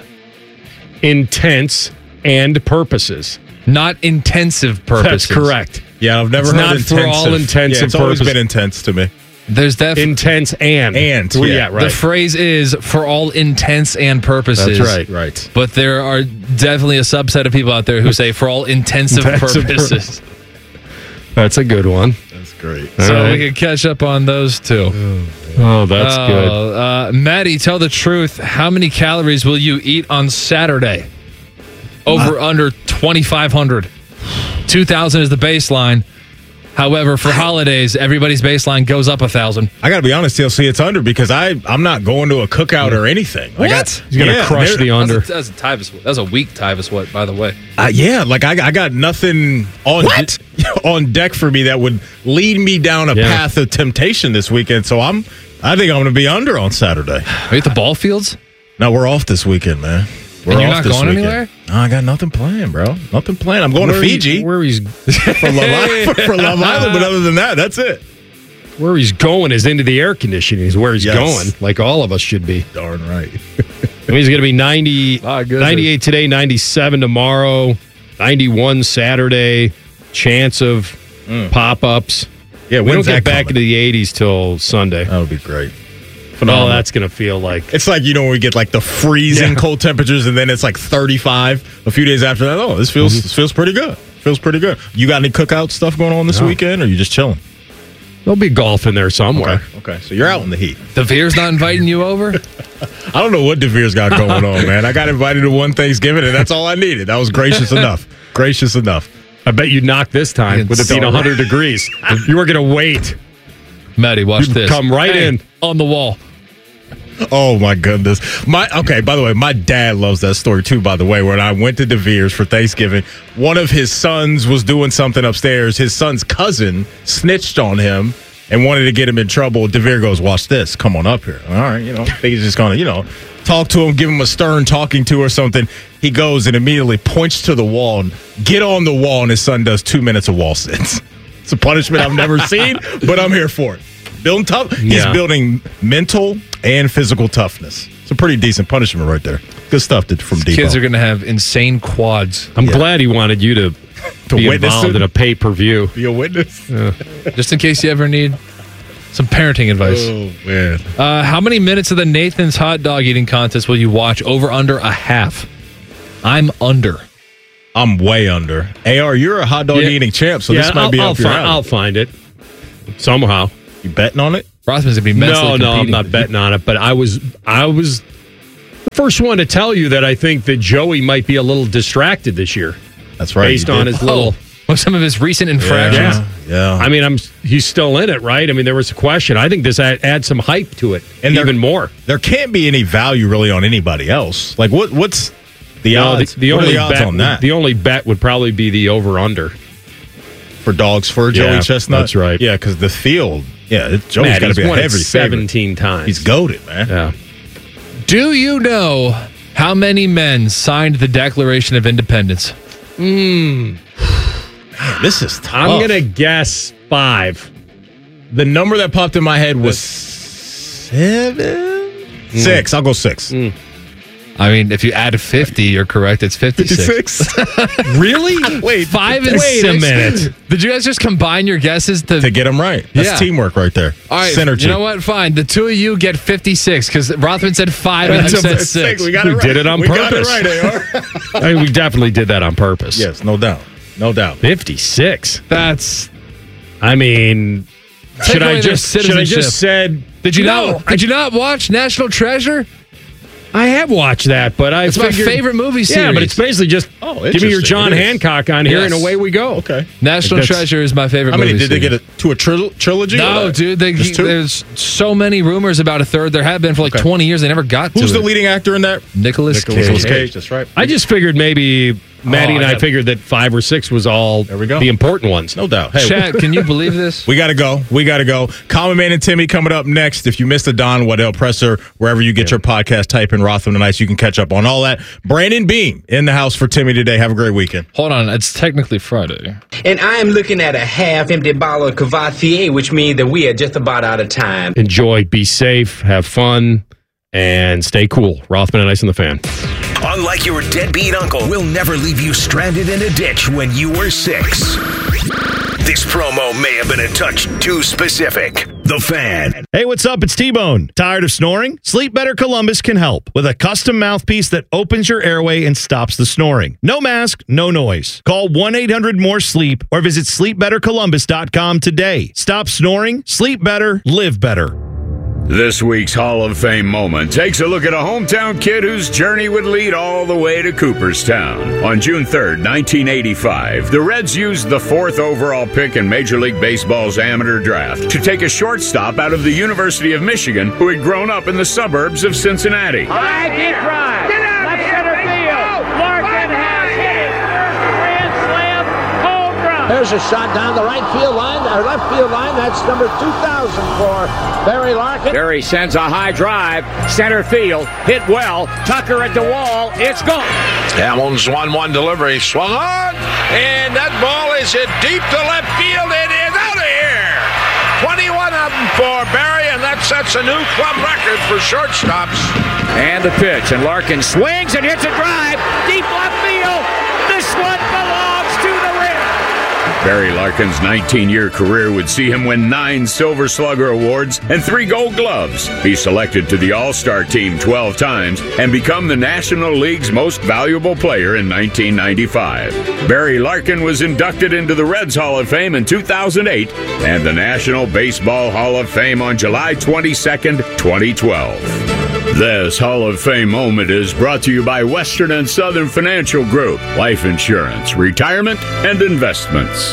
Speaker 5: Intense and purposes.
Speaker 7: Not intensive purposes.
Speaker 5: That's correct.
Speaker 6: Yeah, I've never
Speaker 5: it's
Speaker 6: heard
Speaker 5: not
Speaker 6: intensive.
Speaker 5: for all intensive
Speaker 6: yeah, it's
Speaker 5: purposes.
Speaker 6: always been intense to me.
Speaker 7: There's def-
Speaker 5: intense and
Speaker 6: and
Speaker 5: yeah,
Speaker 6: yeah
Speaker 5: right.
Speaker 7: The phrase is for all intents and purposes.
Speaker 5: That's right,
Speaker 6: right.
Speaker 7: But there are definitely a subset of people out there who say for all intensive purposes.
Speaker 5: That's a good one.
Speaker 6: That's great.
Speaker 7: So right. we can catch up on those two.
Speaker 5: Oh, oh that's uh, good.
Speaker 7: Uh, Maddie, tell the truth. How many calories will you eat on Saturday? Over uh, under twenty-five hundred. two thousand is the baseline. However, for holidays, everybody's baseline goes up a thousand.
Speaker 6: I got to be honest, T L C, it's under because I I'm not going to a cookout or anything.
Speaker 7: What?
Speaker 6: I got,
Speaker 5: He's gonna yeah, crush the under.
Speaker 7: That's a, that's a Tyvus. That's a weak Tyvus what, by the way.
Speaker 6: Uh, yeah, like I, I got nothing on
Speaker 7: what?
Speaker 6: De- on deck for me that would lead me down a yeah. path of temptation this weekend. So I'm I think I'm going to be under on Saturday.
Speaker 7: Are you at the ball fields?
Speaker 6: No, we're off this weekend, man. We're
Speaker 7: and you're
Speaker 6: off
Speaker 7: not
Speaker 6: this
Speaker 7: going
Speaker 6: weekend.
Speaker 7: anywhere?
Speaker 6: No, I got nothing planned, bro. Nothing planned. I'm going
Speaker 5: where
Speaker 6: to Fiji.
Speaker 5: He, where he's
Speaker 6: for Love Island, for, for Love Island, but other than that, that's it.
Speaker 5: Where he's going is into the air conditioning. Is where he's yes. going, like all of us should be.
Speaker 6: Darn right.
Speaker 5: I mean, he's going to be ninety, oh, ninety-eight today, ninety-seven tomorrow, ninety-one Saturday. Chance of mm. pop-ups.
Speaker 6: Yeah,
Speaker 5: we don't get back
Speaker 6: coming?
Speaker 5: into the eighties till Sunday.
Speaker 6: That would be great.
Speaker 5: Phenomenal. Oh, that's going to feel like...
Speaker 6: It's like, you know, when we get like the freezing yeah. cold temperatures and then it's like thirty-five a few days after that. Oh, this feels mm-hmm. this feels pretty good. Feels pretty good. You got any cookout stuff going on this no. weekend or are you just chilling?
Speaker 5: There'll be golf in there somewhere.
Speaker 6: Okay, okay. So you're out in the heat.
Speaker 7: DeVere's not inviting you over?
Speaker 6: I don't know what DeVere's got going on, man. I got invited to one Thanksgiving and that's all I needed. That was gracious enough. Gracious enough.
Speaker 5: I bet you knocked this time with it being one hundred degrees. You were going to wait.
Speaker 7: Maddie, watch
Speaker 5: You'd
Speaker 7: this.
Speaker 5: Come right
Speaker 7: hey,
Speaker 5: in.
Speaker 7: On the wall.
Speaker 6: Oh my goodness. My okay, by the way, my dad loves that story too, by the way. When I went to DeVere's for Thanksgiving, one of his sons was doing something upstairs. His son's cousin snitched on him and wanted to get him in trouble. DeVere goes, "Watch this. Come on up here." All right, you know, I think he's just gonna, you know, talk to him, give him a stern talking to or something. He goes and immediately points to the wall and get on the wall, and his son does two minutes of wall sits. It's a punishment I've never seen, but I'm here for it. Building tough. He's
Speaker 5: yeah.
Speaker 6: building mental and physical toughness. It's a pretty decent punishment right there. Good stuff to, from Debo.
Speaker 7: Kids are going to have insane quads.
Speaker 5: I'm
Speaker 6: yeah.
Speaker 5: glad he wanted you to be
Speaker 6: witness
Speaker 5: involved
Speaker 6: it?
Speaker 5: in a pay-per-view.
Speaker 6: Be a witness.
Speaker 5: Yeah.
Speaker 7: Just in case you ever need some parenting advice.
Speaker 6: Oh, man.
Speaker 7: Uh, how many minutes of the Nathan's hot dog eating contest will you watch? Over, under, a half. I'm under.
Speaker 6: I'm way under. A R, you're a hot dog
Speaker 5: Yeah.
Speaker 6: eating champ, so
Speaker 5: Yeah,
Speaker 6: this might
Speaker 5: I'll,
Speaker 6: be
Speaker 5: I'll
Speaker 6: up your
Speaker 5: fi-
Speaker 6: alley.
Speaker 5: I'll find it somehow.
Speaker 6: You betting on it?
Speaker 7: Rothman's gonna be mentally
Speaker 5: No, no, I'm
Speaker 7: competing.
Speaker 5: not betting on it. But I was, I was the first one to tell you that I think that Joey might be a little distracted this year.
Speaker 6: That's right.
Speaker 5: Based
Speaker 6: you
Speaker 5: on
Speaker 6: did.
Speaker 5: his little.
Speaker 7: With some of his recent infractions.
Speaker 6: Yeah. yeah.
Speaker 5: I mean, I'm he's still in it, right? I mean, there was a question. I think this add, adds some hype to it,
Speaker 6: And there-
Speaker 5: even more.
Speaker 6: There can't be any value really on anybody else. Like, what? what's the
Speaker 5: No,
Speaker 6: odds?
Speaker 5: the, the
Speaker 6: what are
Speaker 5: only
Speaker 6: the odds
Speaker 5: bet,
Speaker 6: on that?
Speaker 5: The only bet would probably be the over/under
Speaker 6: for dogs for Joey
Speaker 5: Yeah,
Speaker 6: Chestnut?
Speaker 5: that's right.
Speaker 6: Yeah, because the field, yeah, it, Joey's
Speaker 5: Matt,
Speaker 6: got to
Speaker 5: he's
Speaker 6: be a
Speaker 5: won it
Speaker 6: heavy
Speaker 5: seventeen
Speaker 6: favorite.
Speaker 5: times.
Speaker 6: He's goated, man.
Speaker 5: Yeah.
Speaker 7: Do you know how many men signed the Declaration of Independence?
Speaker 5: Mm.
Speaker 6: Man, this is tough.
Speaker 5: I'm gonna guess five.
Speaker 6: The number that popped in my head was seven? Six. I'll go six.
Speaker 5: Mm.
Speaker 7: I mean, if you add fifty, you're correct. It's fifty-six.
Speaker 6: fifty-six?
Speaker 5: Really?
Speaker 6: Wait,
Speaker 7: Five and
Speaker 5: wait
Speaker 7: six.
Speaker 5: a minute.
Speaker 7: Did you guys just combine your guesses to,
Speaker 6: To get them right. That's
Speaker 7: Yeah.
Speaker 6: teamwork right there.
Speaker 7: All right,
Speaker 6: Synergy.
Speaker 7: you know what? Fine. The two of you get fifty-six because Rothman said five and you said six.
Speaker 6: We, got
Speaker 5: We
Speaker 6: it right.
Speaker 5: did it on
Speaker 6: we
Speaker 5: purpose.
Speaker 6: got it right, A R.
Speaker 5: I mean, we definitely did that on purpose.
Speaker 6: Yes, no doubt. No doubt.
Speaker 5: fifty-six.
Speaker 7: That's.
Speaker 5: I mean,
Speaker 7: Take
Speaker 5: should I
Speaker 7: away their
Speaker 5: just should I
Speaker 7: citizenship.
Speaker 5: just said?
Speaker 7: Did you
Speaker 5: No,
Speaker 7: not? Did you not watch National Treasure?
Speaker 5: I have watched that, but I
Speaker 7: It's my
Speaker 5: figured,
Speaker 7: favorite movie
Speaker 5: Yeah, but
Speaker 7: series.
Speaker 5: it's basically just
Speaker 6: Oh,
Speaker 5: give me your
Speaker 6: interesting.
Speaker 5: John
Speaker 6: It is.
Speaker 5: Hancock on here,
Speaker 7: Yes.
Speaker 5: and away we go.
Speaker 6: Okay.
Speaker 7: National
Speaker 5: That's-
Speaker 7: Treasure is my favorite
Speaker 6: How many
Speaker 7: movie
Speaker 6: did they
Speaker 7: series.
Speaker 6: get it to a tril- trilogy?
Speaker 7: No,
Speaker 6: Or-
Speaker 7: dude. They,
Speaker 6: Just two?
Speaker 7: there's so many rumors about a third. There have been for like
Speaker 6: Okay.
Speaker 7: twenty years. They never got to
Speaker 6: Who's the
Speaker 7: it.
Speaker 6: leading actor in that?
Speaker 7: Nicholas Cage.
Speaker 6: Nicolas Cage. That's right.
Speaker 5: I just figured maybe Maddie
Speaker 6: Oh,
Speaker 5: and
Speaker 6: I
Speaker 5: I
Speaker 6: got-
Speaker 5: figured that five or six was all
Speaker 6: There we go.
Speaker 5: the important ones.
Speaker 6: No doubt. Hey,
Speaker 7: Chad, can you believe this?
Speaker 6: we got to go. We got to go. Common Man and Timmy coming up next. If you missed the Don Waddell presser, wherever you get your podcast, type in Rothman and Ice. You can catch up on all that. Brandon Beam in the house for Timmy today. Have a great weekend.
Speaker 7: Hold on, it's technically Friday.
Speaker 1: And I am looking at a half-empty bottle of Cavatier, which means that we are just about out of time.
Speaker 5: Enjoy, be safe, have fun, and stay cool. Rothman and Ice on the Fan.
Speaker 2: Unlike your deadbeat uncle, we'll never leave you stranded in a ditch when you were six. This promo may have been a touch too specific. The Fan.
Speaker 4: Hey, what's up? It's T-Bone. Tired of snoring? Sleep Better Columbus can help with a custom mouthpiece that opens your airway and stops the snoring. No mask, no noise. Call one eight hundred more sleep or visit sleep better columbus dot com today. Stop snoring, sleep better, live better.
Speaker 8: This week's Hall of Fame moment takes a look at a hometown kid whose journey would lead all the way to Cooperstown. On June third, nineteen eighty-five, the Reds used the fourth overall pick in Major League Baseball's amateur draft to take a shortstop out of the University of Michigan who had grown up in the suburbs of Cincinnati.
Speaker 17: All right, deep drive. Left center field. Larkin has hit it. Grand slam, home run.
Speaker 9: There's a shot down the right field line, or left field line. That's number two thousand for Barry Larkin.
Speaker 10: Barry sends a high drive, center field, hit well. Tucker at the wall. It's gone.
Speaker 26: Hamlin's one one delivery. Swung on, and that ball is hit deep to left field. It is out of here. twenty-one of them for Barry, and that sets a new club record for shortstops.
Speaker 10: And the pitch, and Larkin swings and hits a drive. Deep left field. This one belongs to the Reds.
Speaker 8: Barry Larkin's nineteen-year career would see him win nine Silver Slugger awards and three Gold Gloves, be selected to the All-Star team twelve times, and become the National League's most valuable player in nineteen ninety-five. Barry Larkin was inducted into the Reds Hall of Fame in two thousand eight and the National Baseball Hall of Fame on July twenty-second, twenty twelve. This Hall of Fame moment is brought to you by Western and Southern Financial Group, life insurance, retirement, and investments.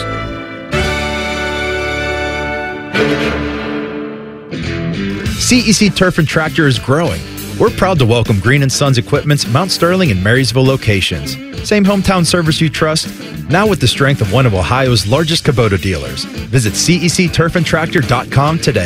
Speaker 27: C E C Turf and Tractor is growing. We're proud to welcome Green and Sons Equipment's Mount Sterling and Marysville locations. Same hometown service you trust, now with the strength of one of Ohio's largest Kubota dealers. Visit C E C turf and tractor dot com today.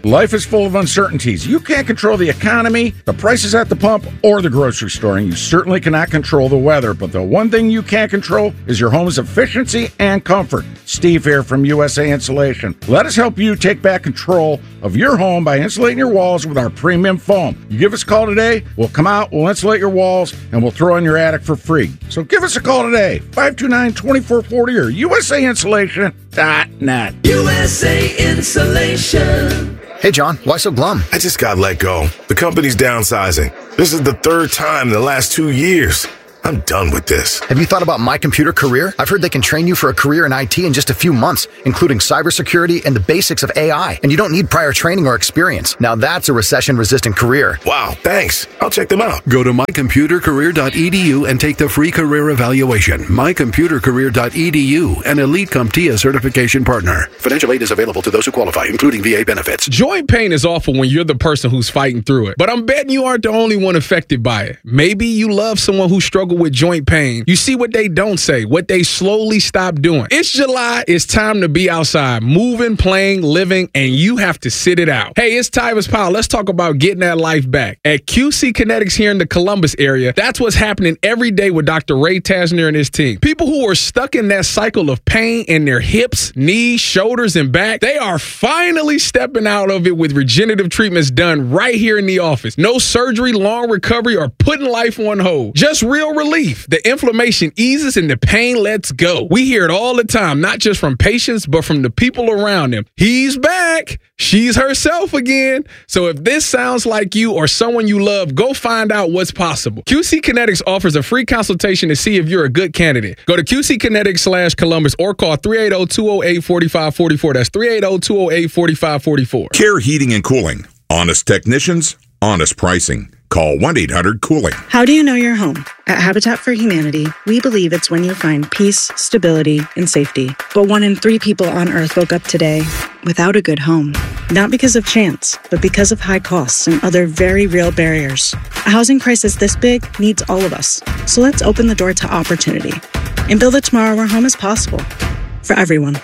Speaker 11: Life is full of uncertainties. You can't control the economy, the prices at the pump, or the grocery store, and you certainly cannot control the weather. But the one thing you can control is your home's efficiency and comfort. Steve here from U S A Insulation. Let us help you take back control of your home by insulating your walls with our premium foam. You give us a call today, we'll come out, we'll insulate your walls, and we'll throw in your attic for free. So give us a call today, five two nine, two four four zero or U S A insulation dot net.
Speaker 12: U S A Insulation.
Speaker 13: Hey, John, why so glum?
Speaker 14: I just got let go. The company's downsizing. This is the third time in the last two years. I'm done with this.
Speaker 13: Have you thought about My Computer Career? I've heard they can train you for a career in I T in just a few months, including cybersecurity and the basics of A I. And you don't need prior training or experience. Now that's a recession-resistant career.
Speaker 14: Wow, thanks. I'll check them out.
Speaker 15: Go to my computer career dot e d u and take the free career evaluation. my computer career dot e d u, an Elite CompTIA certification partner. Financial aid is available to those who qualify, including V A benefits.
Speaker 16: Joint pain is awful when you're the person who's fighting through it. But I'm betting you aren't the only one affected by it. Maybe you love someone who struggles with joint pain. You see what they don't say, what they slowly stop doing. It's July. It's time to be outside, moving, playing, living, and you have to sit it out. Hey, it's Tyvis Powell. Let's talk about getting that life back. At Q C Kinetics here in the Columbus area, that's what's happening every day with Doctor Ray Tasner and his team. People who are stuck in that cycle of pain in their hips, knees, shoulders, and back, they are finally stepping out of it with regenerative treatments done right here in the office. No surgery, long recovery, or putting life on hold. Just real relief. The inflammation eases and the pain lets go. We hear it all the time, not just from patients, but from the people around them. He's back. She's herself again. So if this sounds like you or someone you love, go find out what's possible. Q C Kinetics offers a free consultation to see if you're a good candidate. Go to Q C Kinetics slash Columbus or call three eight zero, two zero eight, four five four four. That's three eight zero, two zero eight, four five four four.
Speaker 18: Care Heating and Cooling. Honest technicians, honest pricing. Call one eight hundred cooling.
Speaker 28: How do you know your home? At Habitat for Humanity, we believe it's when you find peace, stability, and safety. But one in three people on Earth woke up today without a good home. Not because of chance, but because of high costs and other very real barriers. A housing crisis this big needs all of us. So let's open the door to opportunity and build a tomorrow where home is possible for everyone.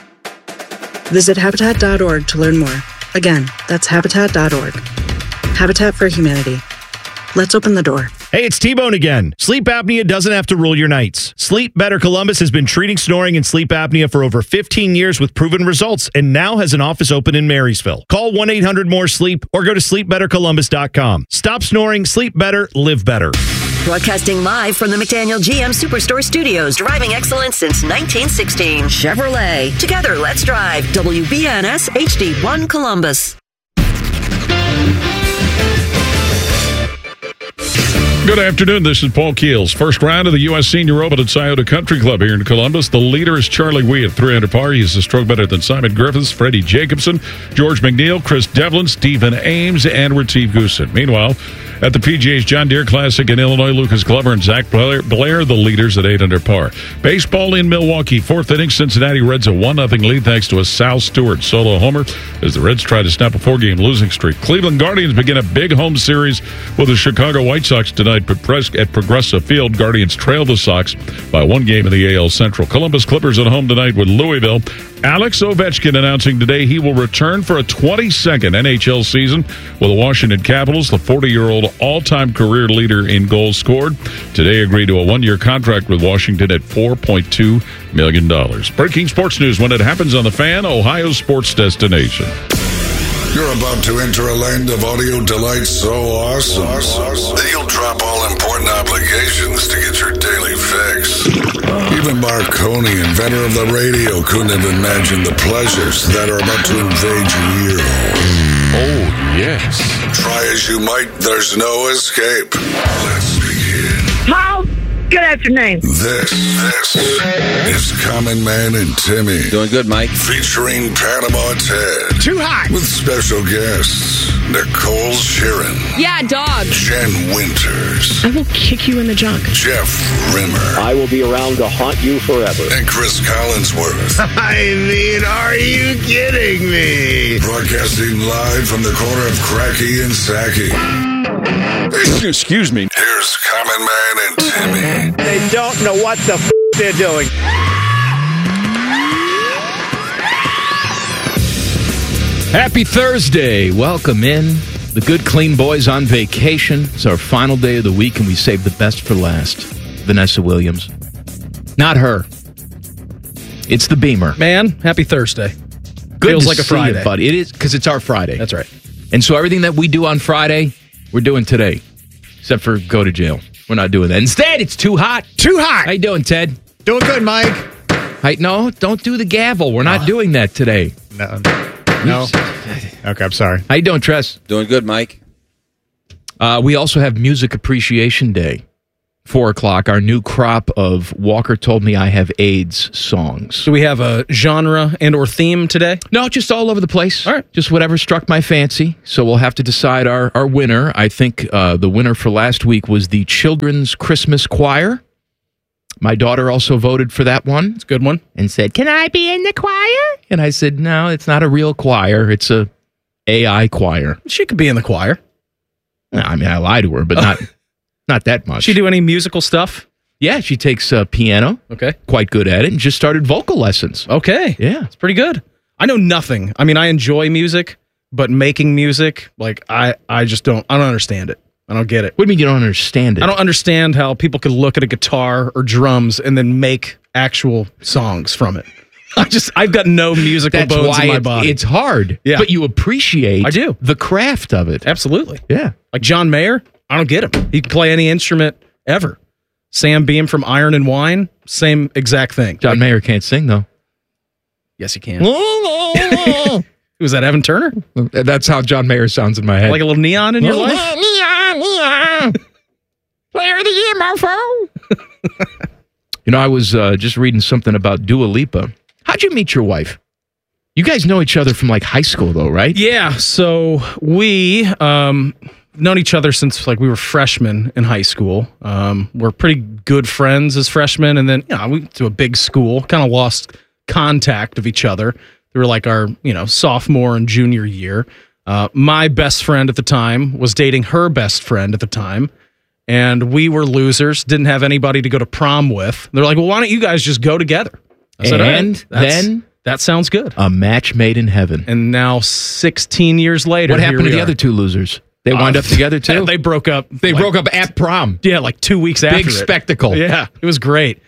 Speaker 28: Visit Habitat dot org to learn more. Again, that's Habitat dot org. Habitat for Humanity. Let's open the door.
Speaker 4: Hey, it's T-Bone again. Sleep apnea doesn't have to rule your nights. Sleep Better Columbus has been treating snoring and sleep apnea for over fifteen years with proven results and now has an office open in Marysville. Call one eight hundred more sleep or go to sleep better columbus dot com. Stop snoring, sleep better, live better.
Speaker 3: Broadcasting live from the McDaniel G M Superstore Studios, driving excellence since nineteen sixteen. Chevrolet. Together, let's drive. W B N S H D one Columbus.
Speaker 29: Good afternoon. This is Paul Keels. First round of the U S Senior Open at Scioto Country Club here in Columbus. The leader is Charlie Wee at three under par. He's a stroke better than Simon Griffiths, Freddie Jacobson, George McNeil, Chris Devlin, Stephen Ames, and Retief Goosen. Meanwhile, at the P G A's John Deere Classic in Illinois, Lucas Glover and Zach Blair, Blair the leaders at eight under par. Baseball in Milwaukee. Fourth inning, Cincinnati Reds a one nothing lead thanks to a Sal Stewart solo homer as the Reds try to snap a four-game losing streak. Cleveland Guardians begin a big home series with the Chicago White Sox tonight at Progressive Field. Guardians trail the Sox by one game in the A L Central. Columbus Clippers at home tonight with Louisville. Alex Ovechkin announcing today he will return for a twenty-second N H L season with the Washington Capitals. The forty-year-old all-time career leader in goals scored today agreed to a one-year contract with Washington at four point two million dollars. Breaking sports news when it happens on the Fan, Ohio sports destination.
Speaker 30: You're about to enter a land of audio delight so awesome that you'll drop all important obligations to get your daily fix. Even Marconi, inventor of the radio, couldn't have imagined the pleasures that are about to invade your ear hole.
Speaker 29: Oh, yes.
Speaker 30: Try as you might, there's no escape. Let's begin.
Speaker 31: How? Get out your name.
Speaker 30: This, this is Common Man and Timmy.
Speaker 32: Doing good, Mike.
Speaker 30: Featuring Panama Ted.
Speaker 31: Too hot.
Speaker 30: With special guests, Nicole Sheeran.
Speaker 33: Yeah, dog.
Speaker 30: Jen Winters.
Speaker 33: I will kick you in the junk.
Speaker 30: Jeff Rimmer.
Speaker 34: I will be around to haunt you forever.
Speaker 30: And Chris Collinsworth.
Speaker 32: I mean, are you kidding me?
Speaker 30: Broadcasting live from the corner of Cracky and Sacky.
Speaker 29: Excuse me.
Speaker 30: Here's Common Man and Timmy.
Speaker 31: They don't know what the f*** they're doing.
Speaker 1: Happy Thursday. Welcome in. The Good Clean Boys on vacation. It's our final day of the week, and we saved the best for last. Vanessa Williams. Not her. It's the Beamer.
Speaker 2: Man, happy Thursday.
Speaker 1: Good
Speaker 2: Feels
Speaker 1: to
Speaker 2: like a
Speaker 1: see
Speaker 2: Friday.
Speaker 1: you, buddy. It is, because it's our Friday.
Speaker 2: That's right.
Speaker 1: And so everything that we do on Friday, we're doing today. Except for go to jail. We're not doing that. Instead, it's too hot.
Speaker 5: Too hot.
Speaker 1: How you doing, Ted?
Speaker 5: Doing good, Mike.
Speaker 1: Hey, no, don't do the gavel. We're not oh. doing that today.
Speaker 5: No. No. Okay, I'm sorry.
Speaker 1: How you doing, Tress?
Speaker 6: Doing good, Mike.
Speaker 1: Uh, we also have Music Appreciation Day. Four o'clock, our new crop of Walker Told Me I Have AIDS songs.
Speaker 2: Do we have a genre and or theme today?
Speaker 1: No, just all over the place.
Speaker 2: All right.
Speaker 1: Just whatever struck my fancy. So we'll have to decide our, our winner. I think uh, the winner for last week was the Children's Christmas Choir. My daughter also voted for that one.
Speaker 2: It's a good one.
Speaker 1: And said, can I be in the choir? And I said, no, it's not a real choir. It's a A I choir.
Speaker 2: She could be in the choir.
Speaker 1: I mean, I lied to her, but not... Not that much.
Speaker 2: She do any musical stuff?
Speaker 1: Yeah, she takes uh, piano.
Speaker 2: Okay.
Speaker 1: Quite good at it, and just started vocal lessons.
Speaker 2: Okay.
Speaker 1: Yeah.
Speaker 2: It's pretty good. I know nothing. I mean, I enjoy music, but making music, like, I, I just don't, I don't understand it. I don't get it.
Speaker 1: What do you mean you don't understand it?
Speaker 2: I don't understand how people could look at a guitar or drums and then make actual songs from it. I just, I've got no musical
Speaker 1: That's
Speaker 2: bones
Speaker 1: why
Speaker 2: in my
Speaker 1: it,
Speaker 2: body.
Speaker 1: It's hard.
Speaker 2: Yeah.
Speaker 1: But you appreciate
Speaker 2: I do.
Speaker 1: the craft of it.
Speaker 2: Absolutely.
Speaker 1: Yeah.
Speaker 2: Like John Mayer, I don't get him. He can play any instrument ever. Sam Beam from Iron and Wine, same exact thing.
Speaker 1: John
Speaker 2: like,
Speaker 1: Mayer can't sing, though.
Speaker 2: Yes, he can. Was that Evan Turner?
Speaker 1: That's how John Mayer sounds in my head.
Speaker 2: Like a little neon in your life?
Speaker 1: Neon, neon. Player of the year, mofo. You know, I was uh, just reading something about Dua Lipa. How'd you meet your wife? You guys know each other from like high school, though, right?
Speaker 2: Yeah. So we um, known each other since like we were freshmen in high school. Um, we're pretty good friends as freshmen, and then you know we went to a big school. Kind of lost contact of each other. They were like our you know sophomore and junior year. Uh, my best friend at the time was dating her best friend at the time, and we were losers. Didn't have anybody to go to prom with. They're like, well, why don't you guys just go together? I said,
Speaker 1: and
Speaker 2: right,
Speaker 1: then
Speaker 2: that sounds good.
Speaker 1: A match made in heaven.
Speaker 2: And now, sixteen years later,
Speaker 1: what happened
Speaker 2: here
Speaker 1: to the
Speaker 2: are.
Speaker 1: other two losers? They wound
Speaker 2: Uh,
Speaker 1: up together too.
Speaker 2: They broke up.
Speaker 1: They
Speaker 2: like,
Speaker 1: broke up at prom.
Speaker 2: Yeah, like two weeks
Speaker 1: Big
Speaker 2: after. Big
Speaker 1: spectacle.
Speaker 2: Yeah, it was great.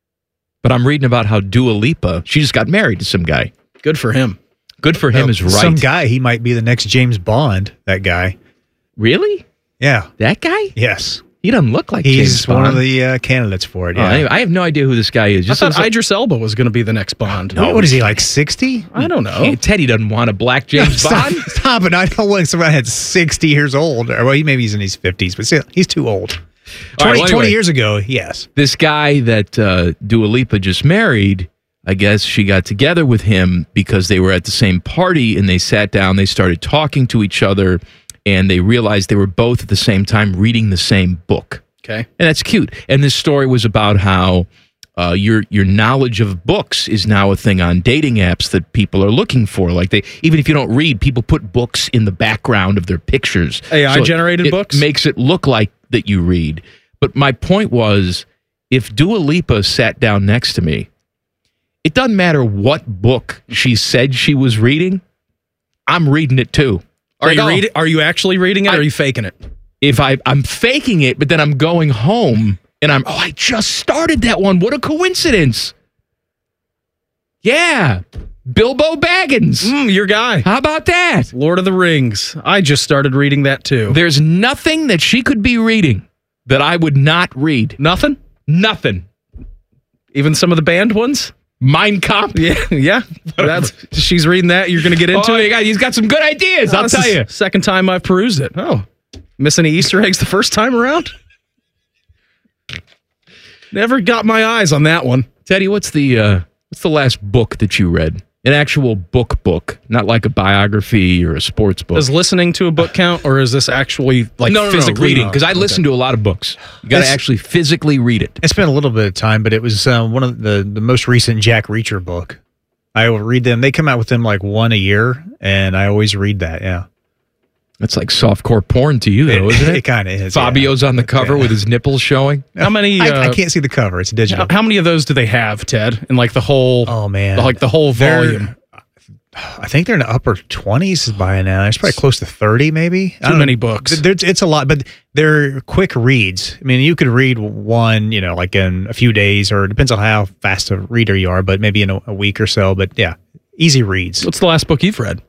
Speaker 1: But I'm reading about how Dua Lipa, she just got married to some guy.
Speaker 2: Good for him.
Speaker 1: Good for him
Speaker 5: Uh,
Speaker 1: is right.
Speaker 5: Some guy, he might be the next James Bond, that guy.
Speaker 1: Really?
Speaker 5: Yeah.
Speaker 1: That guy?
Speaker 5: Yes.
Speaker 1: He doesn't look like
Speaker 5: He's
Speaker 1: James Bond.
Speaker 5: one of the uh, candidates for it,
Speaker 1: Oh,
Speaker 5: yeah.
Speaker 1: anyway, I have no idea who this guy is.
Speaker 2: I
Speaker 1: Just
Speaker 2: thought
Speaker 1: like,
Speaker 2: Idris Elba was going to be the next Bond.
Speaker 5: What, what is he, like sixty?
Speaker 2: I don't know.
Speaker 1: Hey, Teddy doesn't want a black James
Speaker 5: Stop,
Speaker 1: Bond.
Speaker 5: stop it. I don't want somebody that's sixty years old. Or, well, he maybe he's in his fifties, but still, he's too old.
Speaker 1: All
Speaker 5: twenty,
Speaker 1: right, well,
Speaker 5: twenty
Speaker 1: anyway.
Speaker 5: years ago, yes.
Speaker 1: This guy that uh, Dua Lipa just married, I guess she got together with him because they were at the same party and they sat down, they started talking to each other, and they realized they were both at the same time reading the same book.
Speaker 2: Okay.
Speaker 1: And that's cute. And this story was about how uh, your your knowledge of books is now a thing on dating apps that people are looking for. Like they, even if you don't read, people put books in the background of their pictures.
Speaker 2: A I
Speaker 1: So
Speaker 2: generated
Speaker 1: it
Speaker 2: books?
Speaker 1: makes it look like that you read. But my point was, if Dua Lipa sat down next to me, it doesn't matter what book she said she was reading, I'm reading it too.
Speaker 2: Are
Speaker 1: Like,
Speaker 2: you
Speaker 1: oh,
Speaker 2: reading? Are you actually reading it,
Speaker 1: I-
Speaker 2: or are you faking it?
Speaker 1: If I, I'm faking it, but then I'm going home and I'm, oh, I just started that one. What a coincidence. Yeah. Bilbo Baggins.
Speaker 2: Mm, your guy.
Speaker 1: How about that?
Speaker 2: Lord of the Rings. I just started reading that too.
Speaker 1: There's nothing that she could be reading that I would not read.
Speaker 2: Nothing?
Speaker 1: Nothing.
Speaker 2: Even some of the banned ones?
Speaker 1: Mein Kampf.
Speaker 2: Yeah, yeah. That's she's reading that. You're going to get into
Speaker 1: oh,
Speaker 2: it.
Speaker 1: you got, he's got some good ideas.
Speaker 2: Oh,
Speaker 1: I'll
Speaker 2: this
Speaker 1: tell
Speaker 2: is
Speaker 1: you.
Speaker 2: the Second time I've perused it. Oh, miss any Easter eggs the first time around? Never got my eyes on that one.
Speaker 1: Teddy, what's the uh, what's the last book that you read? An actual book book, not like a biography or a sports book.
Speaker 2: Does listening to a book count, or is this actually like
Speaker 1: no, no,
Speaker 2: physically
Speaker 1: no, reading? Because I listen to a lot of books. You got to
Speaker 5: It's-
Speaker 1: actually physically read it.
Speaker 5: It's been a little bit of time, but it was uh, one of the, the most recent Jack Reacher book. I will read them. They come out with them like one a year, and I always read that, yeah.
Speaker 1: That's like softcore porn to you, though,
Speaker 5: It-
Speaker 1: isn't it?
Speaker 5: it kinda is,
Speaker 1: Fabio's on the cover with his nipples showing.
Speaker 2: How many?
Speaker 5: I,
Speaker 2: Uh,
Speaker 5: I can't see the cover. It's digital.
Speaker 2: How, how many of those do they have, Ted? In like the whole,
Speaker 5: oh man,
Speaker 2: like the whole
Speaker 5: They're-
Speaker 2: volume.
Speaker 5: I think they're in the upper twenties by now. It's probably close to thirty, maybe.
Speaker 2: Too many books.
Speaker 5: There's, it's a lot, but they're quick reads. I mean, you could read one, you know, like in a few days, or it depends on how fast a reader you are, but maybe in a, a week or so. But yeah, easy reads.
Speaker 2: What's the last book you've read?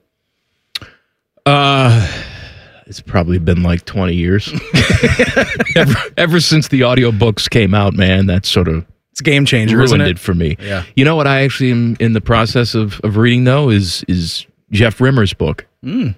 Speaker 1: Uh, it's probably been like twenty years. ever, ever since the audiobooks came out, man, that's sort of
Speaker 2: it's a game changer,
Speaker 1: ruined
Speaker 2: isn't it?
Speaker 1: it for me.
Speaker 2: Yeah.
Speaker 1: You know what I actually am in the process of, of reading, though, is is Jeff Rimmer's book.
Speaker 2: Mm.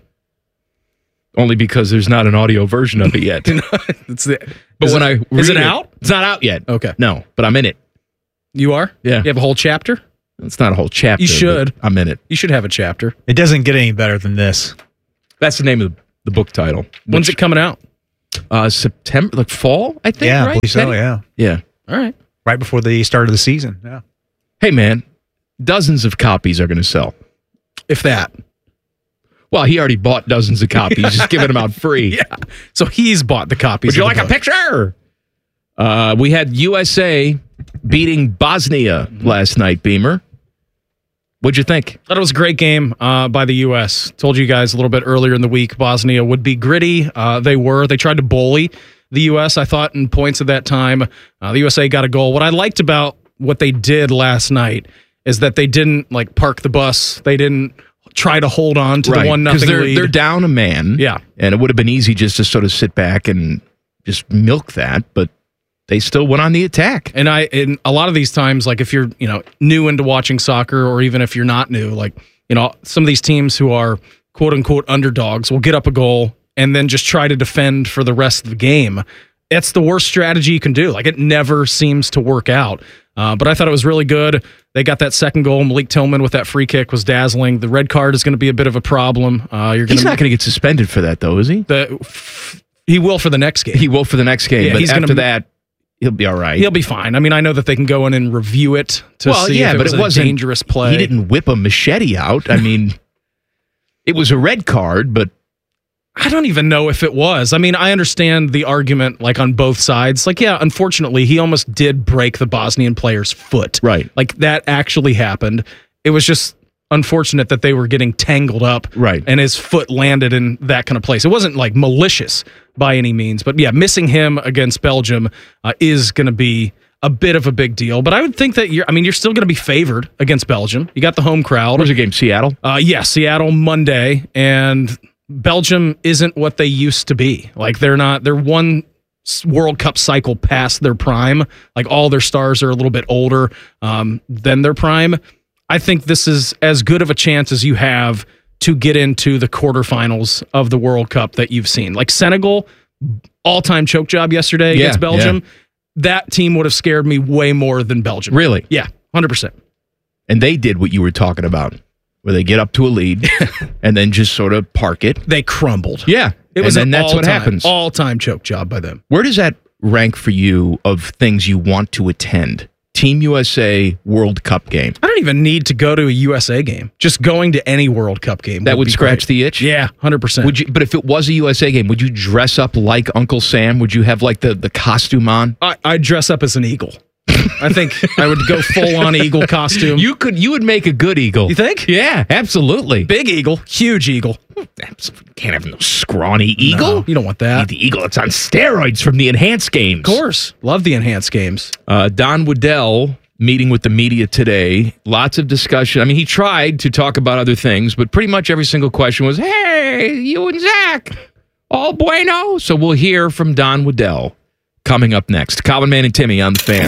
Speaker 1: Only because there's not an audio version of it yet.
Speaker 2: it's the,
Speaker 1: but
Speaker 2: is
Speaker 1: when
Speaker 2: it,
Speaker 1: I
Speaker 2: is it
Speaker 1: read
Speaker 2: out?
Speaker 1: It's not out yet.
Speaker 2: Okay.
Speaker 1: No, but I'm in it.
Speaker 2: You are?
Speaker 1: Yeah.
Speaker 2: You have a whole chapter?
Speaker 1: It's not a whole chapter.
Speaker 2: You should.
Speaker 1: I'm in it.
Speaker 2: You should have a chapter.
Speaker 5: It doesn't get any better than this.
Speaker 1: That's the name of the, the book title.
Speaker 2: When's it coming out?
Speaker 1: Uh, September, like fall, I think,
Speaker 5: Yeah, I
Speaker 1: right?
Speaker 5: believe so,
Speaker 1: Teddy?
Speaker 5: yeah.
Speaker 1: Yeah.
Speaker 2: All right.
Speaker 5: Right before the start of the season. Yeah.
Speaker 1: Hey, man, dozens of copies are going to sell.
Speaker 2: If that.
Speaker 1: Well, he already bought dozens of copies. He's just giving them out free.
Speaker 2: Yeah. So he's bought the copies.
Speaker 1: Would you
Speaker 2: of
Speaker 1: like
Speaker 2: the
Speaker 1: a
Speaker 2: book.
Speaker 1: picture? Uh, we had U S A beating Bosnia last night, Beamer. What'd you think?
Speaker 2: Thought it was a great game uh, by the U S. Told you guys a little bit earlier in the week, Bosnia would be gritty. Uh, they were. They tried to bully the U S, I thought, in points at that time. Uh, the U S A got a goal. What I liked about what they did last night is that they didn't like park the bus. They didn't try to hold on to
Speaker 1: Right,
Speaker 2: the one nothing
Speaker 1: they're,
Speaker 2: lead.
Speaker 1: They're down a man.
Speaker 2: Yeah.
Speaker 1: And it would have been easy just to sort of sit back and just milk that, but they still went on the attack.
Speaker 2: And I, in a lot of these times, like if you're, you know, new into watching soccer, or even if you're not new, like, you know, some of these teams who are quote unquote underdogs will get up a goal and then just try to defend for the rest of the game. It's the worst strategy you can do. Like, it never seems to work out. Uh, but I thought it was really good. They got that second goal. Malik Tillman with that free kick was dazzling. The red card is going to be a bit of a problem. Uh, you're
Speaker 1: He's
Speaker 2: gonna,
Speaker 1: not going to get suspended for that, though, is he?
Speaker 2: The, f- he will for the next game.
Speaker 1: He will for the next game.
Speaker 2: Yeah,
Speaker 1: but
Speaker 2: he's
Speaker 1: after
Speaker 2: gonna,
Speaker 1: that, he'll be all right.
Speaker 2: He'll be fine. I mean, I know that they can go in and review it to
Speaker 1: well,
Speaker 2: see
Speaker 1: yeah,
Speaker 2: if it
Speaker 1: but
Speaker 2: was
Speaker 1: it
Speaker 2: a
Speaker 1: wasn't
Speaker 2: dangerous play.
Speaker 1: He didn't whip a machete out. I mean, it was a red card, but
Speaker 2: I don't even know if it was. I mean, I understand the argument, like, on both sides. Like, yeah, unfortunately, he almost did break the Bosnian player's foot.
Speaker 1: Right.
Speaker 2: Like, that actually happened. It was just unfortunate that they were getting tangled up.
Speaker 1: Right.
Speaker 2: And his foot landed in that kind of place. It wasn't, like, malicious by any means. But, yeah, missing him against Belgium uh, is going to be a bit of a big deal. But I would think that you're, I mean, you're still going to be favored against Belgium. You got the home crowd.
Speaker 1: Where's the game? Seattle?
Speaker 2: Uh, yeah, Seattle Monday. And Belgium isn't what they used to be. Like, they're not, they're one World Cup cycle past their prime. Like, all their stars are a little bit older um, than their prime. I think this is as good of a chance as you have to get into the quarterfinals of the World Cup that you've seen. Like, Senegal, all-time choke job yesterday
Speaker 1: Yeah,
Speaker 2: against Belgium.
Speaker 1: yeah.
Speaker 2: That team would have scared me way more than Belgium.
Speaker 1: Really?
Speaker 2: Yeah, one hundred percent.
Speaker 1: And they did what you were talking about, where they get up to a lead and then just sort of park it.
Speaker 2: They crumbled.
Speaker 1: Yeah.
Speaker 2: It was
Speaker 1: and
Speaker 2: an
Speaker 1: then that's what
Speaker 2: all-time-
Speaker 1: happens.
Speaker 2: all-time choke job by them.
Speaker 1: Where does that rank for you of things you want to attend? Team U S A World Cup game.
Speaker 2: I don't even need to go to a U S A game. Just going to any World Cup game.
Speaker 1: That would
Speaker 2: be
Speaker 1: scratch
Speaker 2: great.
Speaker 1: the itch?
Speaker 2: Yeah, one hundred percent.
Speaker 1: Would you? But if it was a U S A game, would you dress up like Uncle Sam? Would you have like the, the costume on?
Speaker 2: I, I'd dress up as an eagle. I think I would go full on eagle costume.
Speaker 1: You could. You would make a good eagle.
Speaker 2: You think?
Speaker 1: Yeah, absolutely.
Speaker 2: Big eagle, huge eagle.
Speaker 1: Can't have no scrawny eagle.
Speaker 2: No, you don't want that.
Speaker 1: Need the eagle that's on steroids from the enhanced games.
Speaker 2: Of course. Love the enhanced games.
Speaker 1: Uh, Don Waddell meeting with the media today. Lots of discussion. I mean, he tried to talk about other things, but pretty much every single question was, hey, you and Zach, all bueno? So we'll hear from Don Waddell coming up next. Common Man and Timmy on the Fan.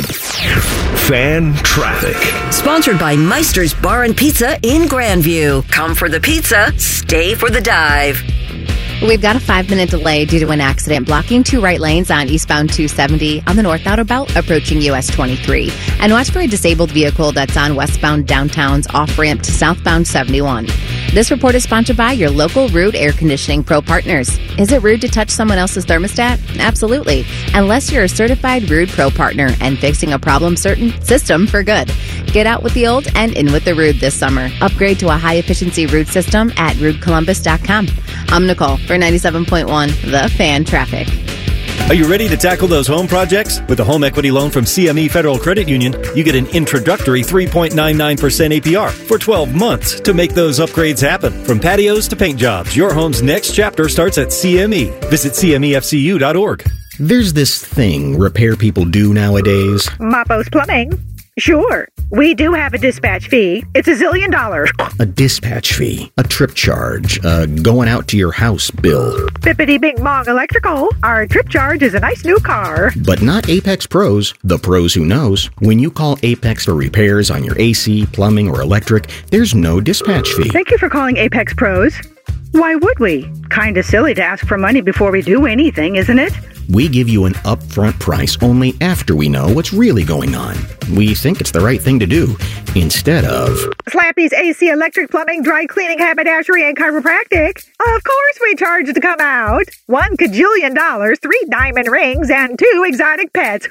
Speaker 12: Fan Traffic.
Speaker 3: Sponsored by Meister's Bar and Pizza in Grandview. Come for the pizza, stay for the dive.
Speaker 6: We've got a five-minute delay due to an accident blocking two right lanes on eastbound two seventy on the north outer belt approaching U S twenty-three. And watch for a disabled vehicle that's on westbound downtown's off-ramp to southbound seventy-one. This report is sponsored by your local Rude Air Conditioning Pro partners. Is it rude to touch someone else's thermostat? Absolutely. Unless you're a certified Rude Pro partner and fixing a problem certain system for good. Get out with the old and in with the Rude this summer. Upgrade to a high-efficiency Rude system at rude columbus dot com. I'm Nicole for ninety-seven point one The Fan Traffic.
Speaker 7: Are you ready to tackle those home projects? With a home equity loan from C M E Federal Credit Union, you get an introductory three point nine nine percent A P R for twelve months to make those upgrades happen. From patios to paint jobs, your home's next chapter starts at C M E. Visit C M E F C U dot org.
Speaker 8: There's this thing repair people do nowadays.
Speaker 31: Mapo's Plumbing. Sure, we do have a dispatch fee. It's a zillion dollars.
Speaker 8: A dispatch fee, a trip charge, a going out to your house bill.
Speaker 31: Bippity Bing Bong Electrical. Our trip charge is a nice new car.
Speaker 8: But not Apex Pros, the pros who knows. When you call Apex for repairs on your A C, plumbing, or electric, there's no dispatch fee.
Speaker 31: Thank you for calling Apex Pros. Why would we? Kinda silly to ask for money before we do anything, isn't it?
Speaker 8: We give you an upfront price only after we know what's really going on. We think it's the right thing to do, instead of...
Speaker 31: Slappy's A C, electric, plumbing, dry cleaning, haberdashery, and chiropractic. Of course we charge to come out. One cajillion dollars, three diamond rings, and two exotic pets.